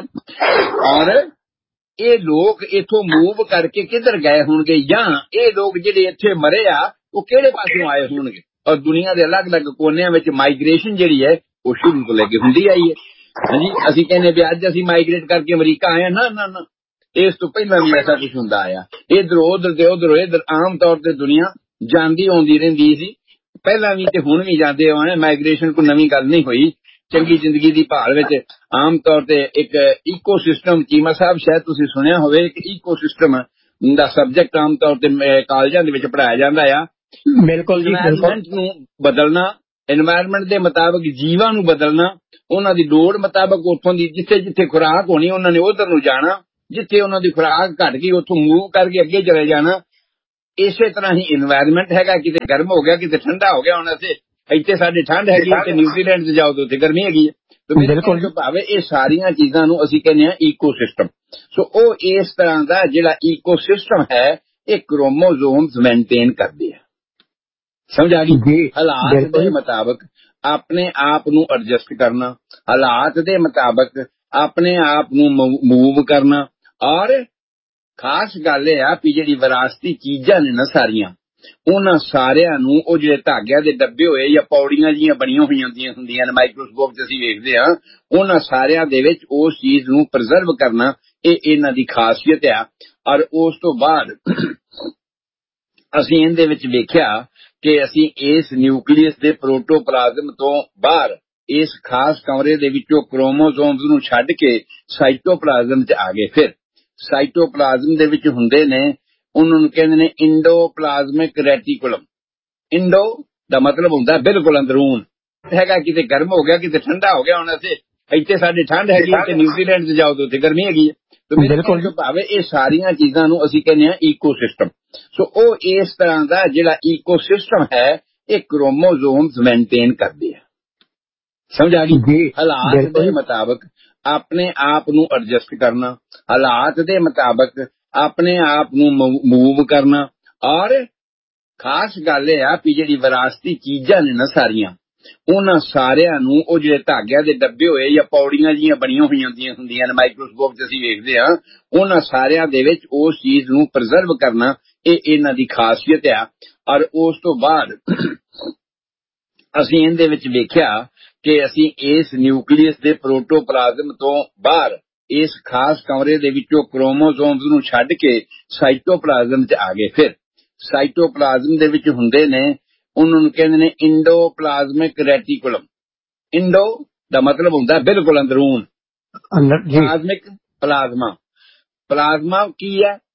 ਔਰ ਇਹ ਲੋਕ ਇਥੋਂ ਮੂਵ ਕਰਕੇ ਕਿੱਧਰ ਗਏ ਹੋਣਗੇ, ਜਾਂ ਇਹ ਲੋਕ ਜਿਹੜੇ ਇੱਥੇ ਮਰੇ ਆ ਉਹ ਕਿਹੜੇ ਪਾਸਿਓਂ ਆਏ ਹੋਣਗੇ। ਔਰ ਦੁਨੀਆ ਦੇ ਅਲੱਗ-ਅਲੱਗ ਕੋਨਿਆਂ ਵਿੱਚ ਮਾਈਗ੍ਰੇਸ਼ਨ ਜਿਹੜੀ ਹੈ ਉਹ ਸ਼ੁਰੂ ਤੋਂ ਲੈ ਕੇ ਹੁੰਦੀ ਆਈ ਹੈ। ਹਾਂਜੀ, ਅਸੀਂ ਕਹਿੰਦੇ ਵੀ ਅੱਜ ਅਸੀਂ ਮਾਈਗ੍ਰੇਟ ਕਰਕੇ ਅਮਰੀਕਾ ਆਏ, ਨਾ ਨਾ ਨਾ, ਇਸ ਤੋਂ ਪਹਿਲਾਂ ਵੀ ਐਸਾ ਕੁਝ ਹੁੰਦਾ ਆਇਆ। ਇੱਧਰੋਂ ਉਧਰ ਤੇ ਉਧਰੋਂ ਇੱਧਰ ਆਮ ਤੌਰ ਤੇ ਦੁਨੀਆ ਜਾਂਦੀ ਆਉਂਦੀ ਰਹਿੰਦੀ ਸੀ, ਪਹਿਲਾਂ ਵੀ ਤੇ ਹੁਣ ਵੀ ਜਾਂਦੇ ਆਏ। ਮਾਈਗ੍ਰੇਸ਼ਨ ਕੋਈ ਨਵੀਂ ਗੱਲ ਨਹੀਂ ਹੋਈ। ਚੰਗੀ ਜ਼ਿੰਦਗੀ ਦੀ ਭਾਲ ਵਿੱਚ ਆਮ ਤੌਰ ਤੇ ਇੱਕ ਈਕੋ ਸਿਸਟਮ, ਚੀਮਾ ਸਾਹਿਬ ਸ਼ਾਇਦ ਤੁਸੀਂ ਸੁਣਿਆ ਹੋਵੇ, ਇੱਕ ਈਕੋ ਸਿਸਟਮ ਦਾ ਸਬਜੈਕਟ ਆਮ ਤੌਰ ਤੇ ਕਾਲਜਾਂ ਦੇ ਵਿੱਚ ਪੜ੍ਹਾਇਆ ਜਾਂਦਾ ਆ। ਬਿਲਕੁਲ ਜੀ, ਇਨਵਾਇਰਮੈਂਟ ਨੂੰ ਬਦਲਣਾ, ਇਨਵਾਇਰਮੈਂਟ ਦੇ ਮੁਤਾਬਕ ਜੀਵਾਂ ਨੂੰ ਬਦਲਣਾ, ਉਹਨਾਂ ਦੀ ਲੋੜ ਮੁਤਾਬਕ ਉੱਥੋਂ ਦੀ ਜਿੱਥੇ ਜਿੱਥੇ ਖੁਰਾਕ ਹੋਣੀ ਉਹਨਾਂ ਨੇ ਉਧਰ ਨੂੰ ਜਾਣਾ, ਜਿੱਥੇ ਉਹਨਾਂ ਦੀ ਖੁਰਾਕ ਘਟ ਗਈ ਉੱਥੋਂ ਮੂਵ ਕਰਕੇ ਅੱਗੇ ਚਲੇ ਜਾਣਾ। ਇਸੇ ਤਰ੍ਹਾਂ ਹੀ ਇਨਵਾਇਰਮੈਂਟ ਹੈਗਾ, ਕਿਤੇ ਗਰਮ ਹੋ ਗਿਆ, ਕਿਤੇ ਠੰਡਾ ਹੋ ਗਿਆ। ਹੁਣ ਅਸੀਂ ਇੱਥੇ ਸਾਡੇ ਠੰਡ ਹੈਗੀ ਤੇ ਨਿਊਜ਼ੀਲੈਂਡ 'ਚ ਜਾਓ ਤਾਂ ਉੱਥੇ ਗਰਮੀ ਹੈਗੀ ਹੈ। ਬਿਲਕੁਲ ਭਾਵੇਂ ਇਹ ਸਾਰੀਆਂ ਚੀਜ਼ਾਂ ਨੂੰ ਅਸੀਂ ਕਹਿੰਦੇ ਹਾਂ ਈਕੋ ਸਿਸਟਮ। ਸੋ ਉਹ ਇਸ ਤਰ੍ਹਾਂ ਦਾ ਜਿਹੜਾ ਈਕੋ ਸਿਸਟਮ ਹੈ ਇਹ ਕ੍ਰੋਮੋਜ਼ੋਮਸ ਮੇਨਟੇਨ ਕਰਦੇ ਆ। ਸਮਝ ਆ ਗਈ? ਹਾਲਾਤ ਦੇ ਮੁਤਾਬਕ ਆਪਣੇ ਆਪ ਨੂੰ ਐਡਜਸਟ ਕਰਨਾ, ਹਾਲਾਤ ਦੇ ਮੁਤਾਬਕ ਆਪਣੇ ਆਪ ਨੂੰ ਮੂਵ ਕਰਨਾ। ਔਰ ਖਾਸ ਗੱਲ ਇਹ ਆ ਵੀ ਜਿਹੜੀ ਵਿਰਾਸਤੀ ਚੀਜ਼ਾਂ ਨੇ ਨਾ ਸਾਰੀਆਂ, ਉਹਨਾਂ ਸਾਰਿਆਂ ਨੂੰ ਉਹ ਜਿਹੜੇ ਧਾਗਿਆਂ ਦੇ ਡੱਬੇ ਹੋਏ ਜਾਂ ਪੌੜੀਆਂ ਜਿਹੀਆਂ ਬਣੀਆਂ ਹੋਈਆਂ ਹੁੰਦੀਆਂ ਨੇ, ਮਾਈਕਰੋਸਕੋਪ 'ਚ ਅਸੀਂ ਵੇਖਦੇ ਹਾਂ, ਉਹਨਾਂ ਸਾਰਿਆਂ ਦੇ ਵਿੱਚ ਉਸ ਚੀਜ਼ ਨੂੰ ਪ੍ਰੀਜ਼ਰਵ ਕਰਨਾ ਇਹ ਇਹਨਾਂ ਦੀ ਖਾਸੀਅਤ ਆ। ਔਰ ਉਸ ਤੋਂ ਬਾਅਦ ਅਸੀਂ ਇਹਦੇ ਵਿੱਚ ਵੇਖਿਆ ਕਿ ਅਸੀਂ ਇਸ ਨਿਊਕਲੀਅਸ ਦੇ ਪ੍ਰੋਟੋਪਲਾਜ਼ਮ ਤੋਂ ਬਾਹਰ ਇਸ ਖਾਸ ਕਮਰੇ ਦੇ ਵਿੱਚੋਂ ਕ੍ਰੋਮੋਜ਼ੋਮਸ ਨੂੰ ਛੱਡ ਕੇ ਸਾਈਟੋਪਲਾਜ਼ਮ 'ਚ ਆ ਗਏ। ਫਿਰ ਸਾਈਟੋਪਲਾਜ਼ਮ ਦੇ ਵਿੱਚ ਹੁੰਦੇ ਨੇ, ਉਹਨਾਂ ਨੂੰ ਕਹਿੰਦੇ ਨੇ ਇੰਡੋਪਲਾਜ਼ਮਿਕ ਰੈਟੀਕੂਲਮ। ਇੰਡੋ ਦਾ ਮਤਲਬ ਹੁੰਦਾ ਬਿਲਕੁਲ ਅੰਦਰੂਨ ਹੈਗਾ, ਕਿਤੇ ਗਰਮ ਹੋ ਗਿਆ, ਕਿਤੇ ਠੰਡਾ ਹੋ ਗਿਆ। ਹੁਣ ਅਸੀਂ ਇੱਥੇ ਸਾਡੇ ਠੰਡ ਹੈਗੀ ਤੇ ਨਿਊਜ਼ੀਲੈਂਡ 'ਚ ਜਾਓ ਤਾਂ ਉੱਥੇ ਗਰਮੀ ਹੈਗੀ ਹੈ। ਬਿਲਕੁਲ ਭਾਵੇਂ ਇਹ ਸਾਰੀਆਂ ਚੀਜ਼ਾਂ ਨੂੰ ਅਸੀਂ ਕਹਿੰਦੇ ਹਾਂ ਈਕੋ ਸਿਸਟਮ। ਸੋ ਉਹ ਇਸ ਤਰ੍ਹਾਂ ਦਾ ਜਿਹੜਾ ਈਕੋ ਸਿਸਟਮ ਹੈ ਇਹ ਕ੍ਰੋਮੋਜ਼ੋਮਸ ਮੇਨਟੇਨ ਕਰਦੇ ਆ। ਸਮਝ ਆ ਗਈ? ਹਾਲਾਤ ਦੇ ਮੁਤਾਬਕ ਆਪਣੇ ਆਪ ਨੂੰ ਐਡਜਸਟ ਕਰਨਾ, ਹਾਲਾਤ ਦੇ ਮੁਤਾਬਕ ਆਪਣੇ ਆਪ ਨੂੰ ਮੂਵ ਕਰਨਾ। ਔਰ ਖਾਸ ਗੱਲ ਇਹ ਆ ਵੀ ਜਿਹੜੀ ਵਿਰਾਸਤੀ ਚੀਜ਼ਾਂ ਨੇ ਨਾ ਸਾਰੀਆਂ, ਉਹਨਾਂ ਸਾਰਿਆਂ ਨੂੰ ਉਹ ਜਿਹੜੇ ਧਾਗਿਆਂ ਦੇ ਡੱਬੇ ਹੋਏ ਜਾਂ ਪੌੜੀਆਂ ਜਿਹੀਆਂ ਬਣੀਆਂ ਹੋਈਆਂ ਹੁੰਦੀਆਂ ਨੇ ਮਾਈਕਰੋਸਕੋਪ 'ਚ ਅਸੀਂ ਵੇਖਦੇ ਹਾਂ, ਉਹਨਾਂ ਸਾਰਿਆਂ ਦੇ ਵਿੱਚ ਉਸ ਚੀਜ਼ ਨੂੰ ਪ੍ਰੀਜ਼ਰਵ ਕਰਨਾ ਇਹ ਇਹਨਾਂ ਦੀ ਖਾਸੀਅਤ ਆ। ਔਰ ਉਸ ਤੋਂ ਬਾਅਦ ਅਸੀਂ ਇਹਦੇ ਵਿੱਚ ਵੇਖਿਆ ਕਿ ਅਸੀਂ ਇਸ ਨਿਊਕਲੀਅਸ ਦੇ ਪ੍ਰੋਟੋਪਲਾਜ਼ਮ ਤੋਂ ਬਾਹਰ ਇਸ ਖਾਸ ਕਮਰੇ ਦੇ ਵਿੱਚੋਂ ਕ੍ਰੋਮੋਸੋਮਸ ਨੂੰ ਛੱਡ ਕੇ ਸਾਈਟੋਪਲਾਜ਼ਮ 'ਚ ਆ ਗਏ। ਫਿਰ ਸਾਈਟੋਪਲਾਜ਼ਮ ਦੇ ਵਿੱਚ ਹੁੰਦੇ ਨੇ, ਉਹਨਾਂ ਨੂੰ ਕਹਿੰਦੇ ਨੇ ਇੰਡੋਪਲਾਜ਼ਮਿਕ ਰੈਟੀਕੂਲਮ। ਇੰਡੋ ਦਾ ਮਤਲਬ ਹੁੰਦਾ ਬਿਲਕੁਲ ਅੰਦਰੂਨ, ਪਲਾਜ਼ਮਿਕ ਪਲਾਜ਼ਮਾ। ਪਲਾਜ਼ਮਾ ਕੀ ਹੈ?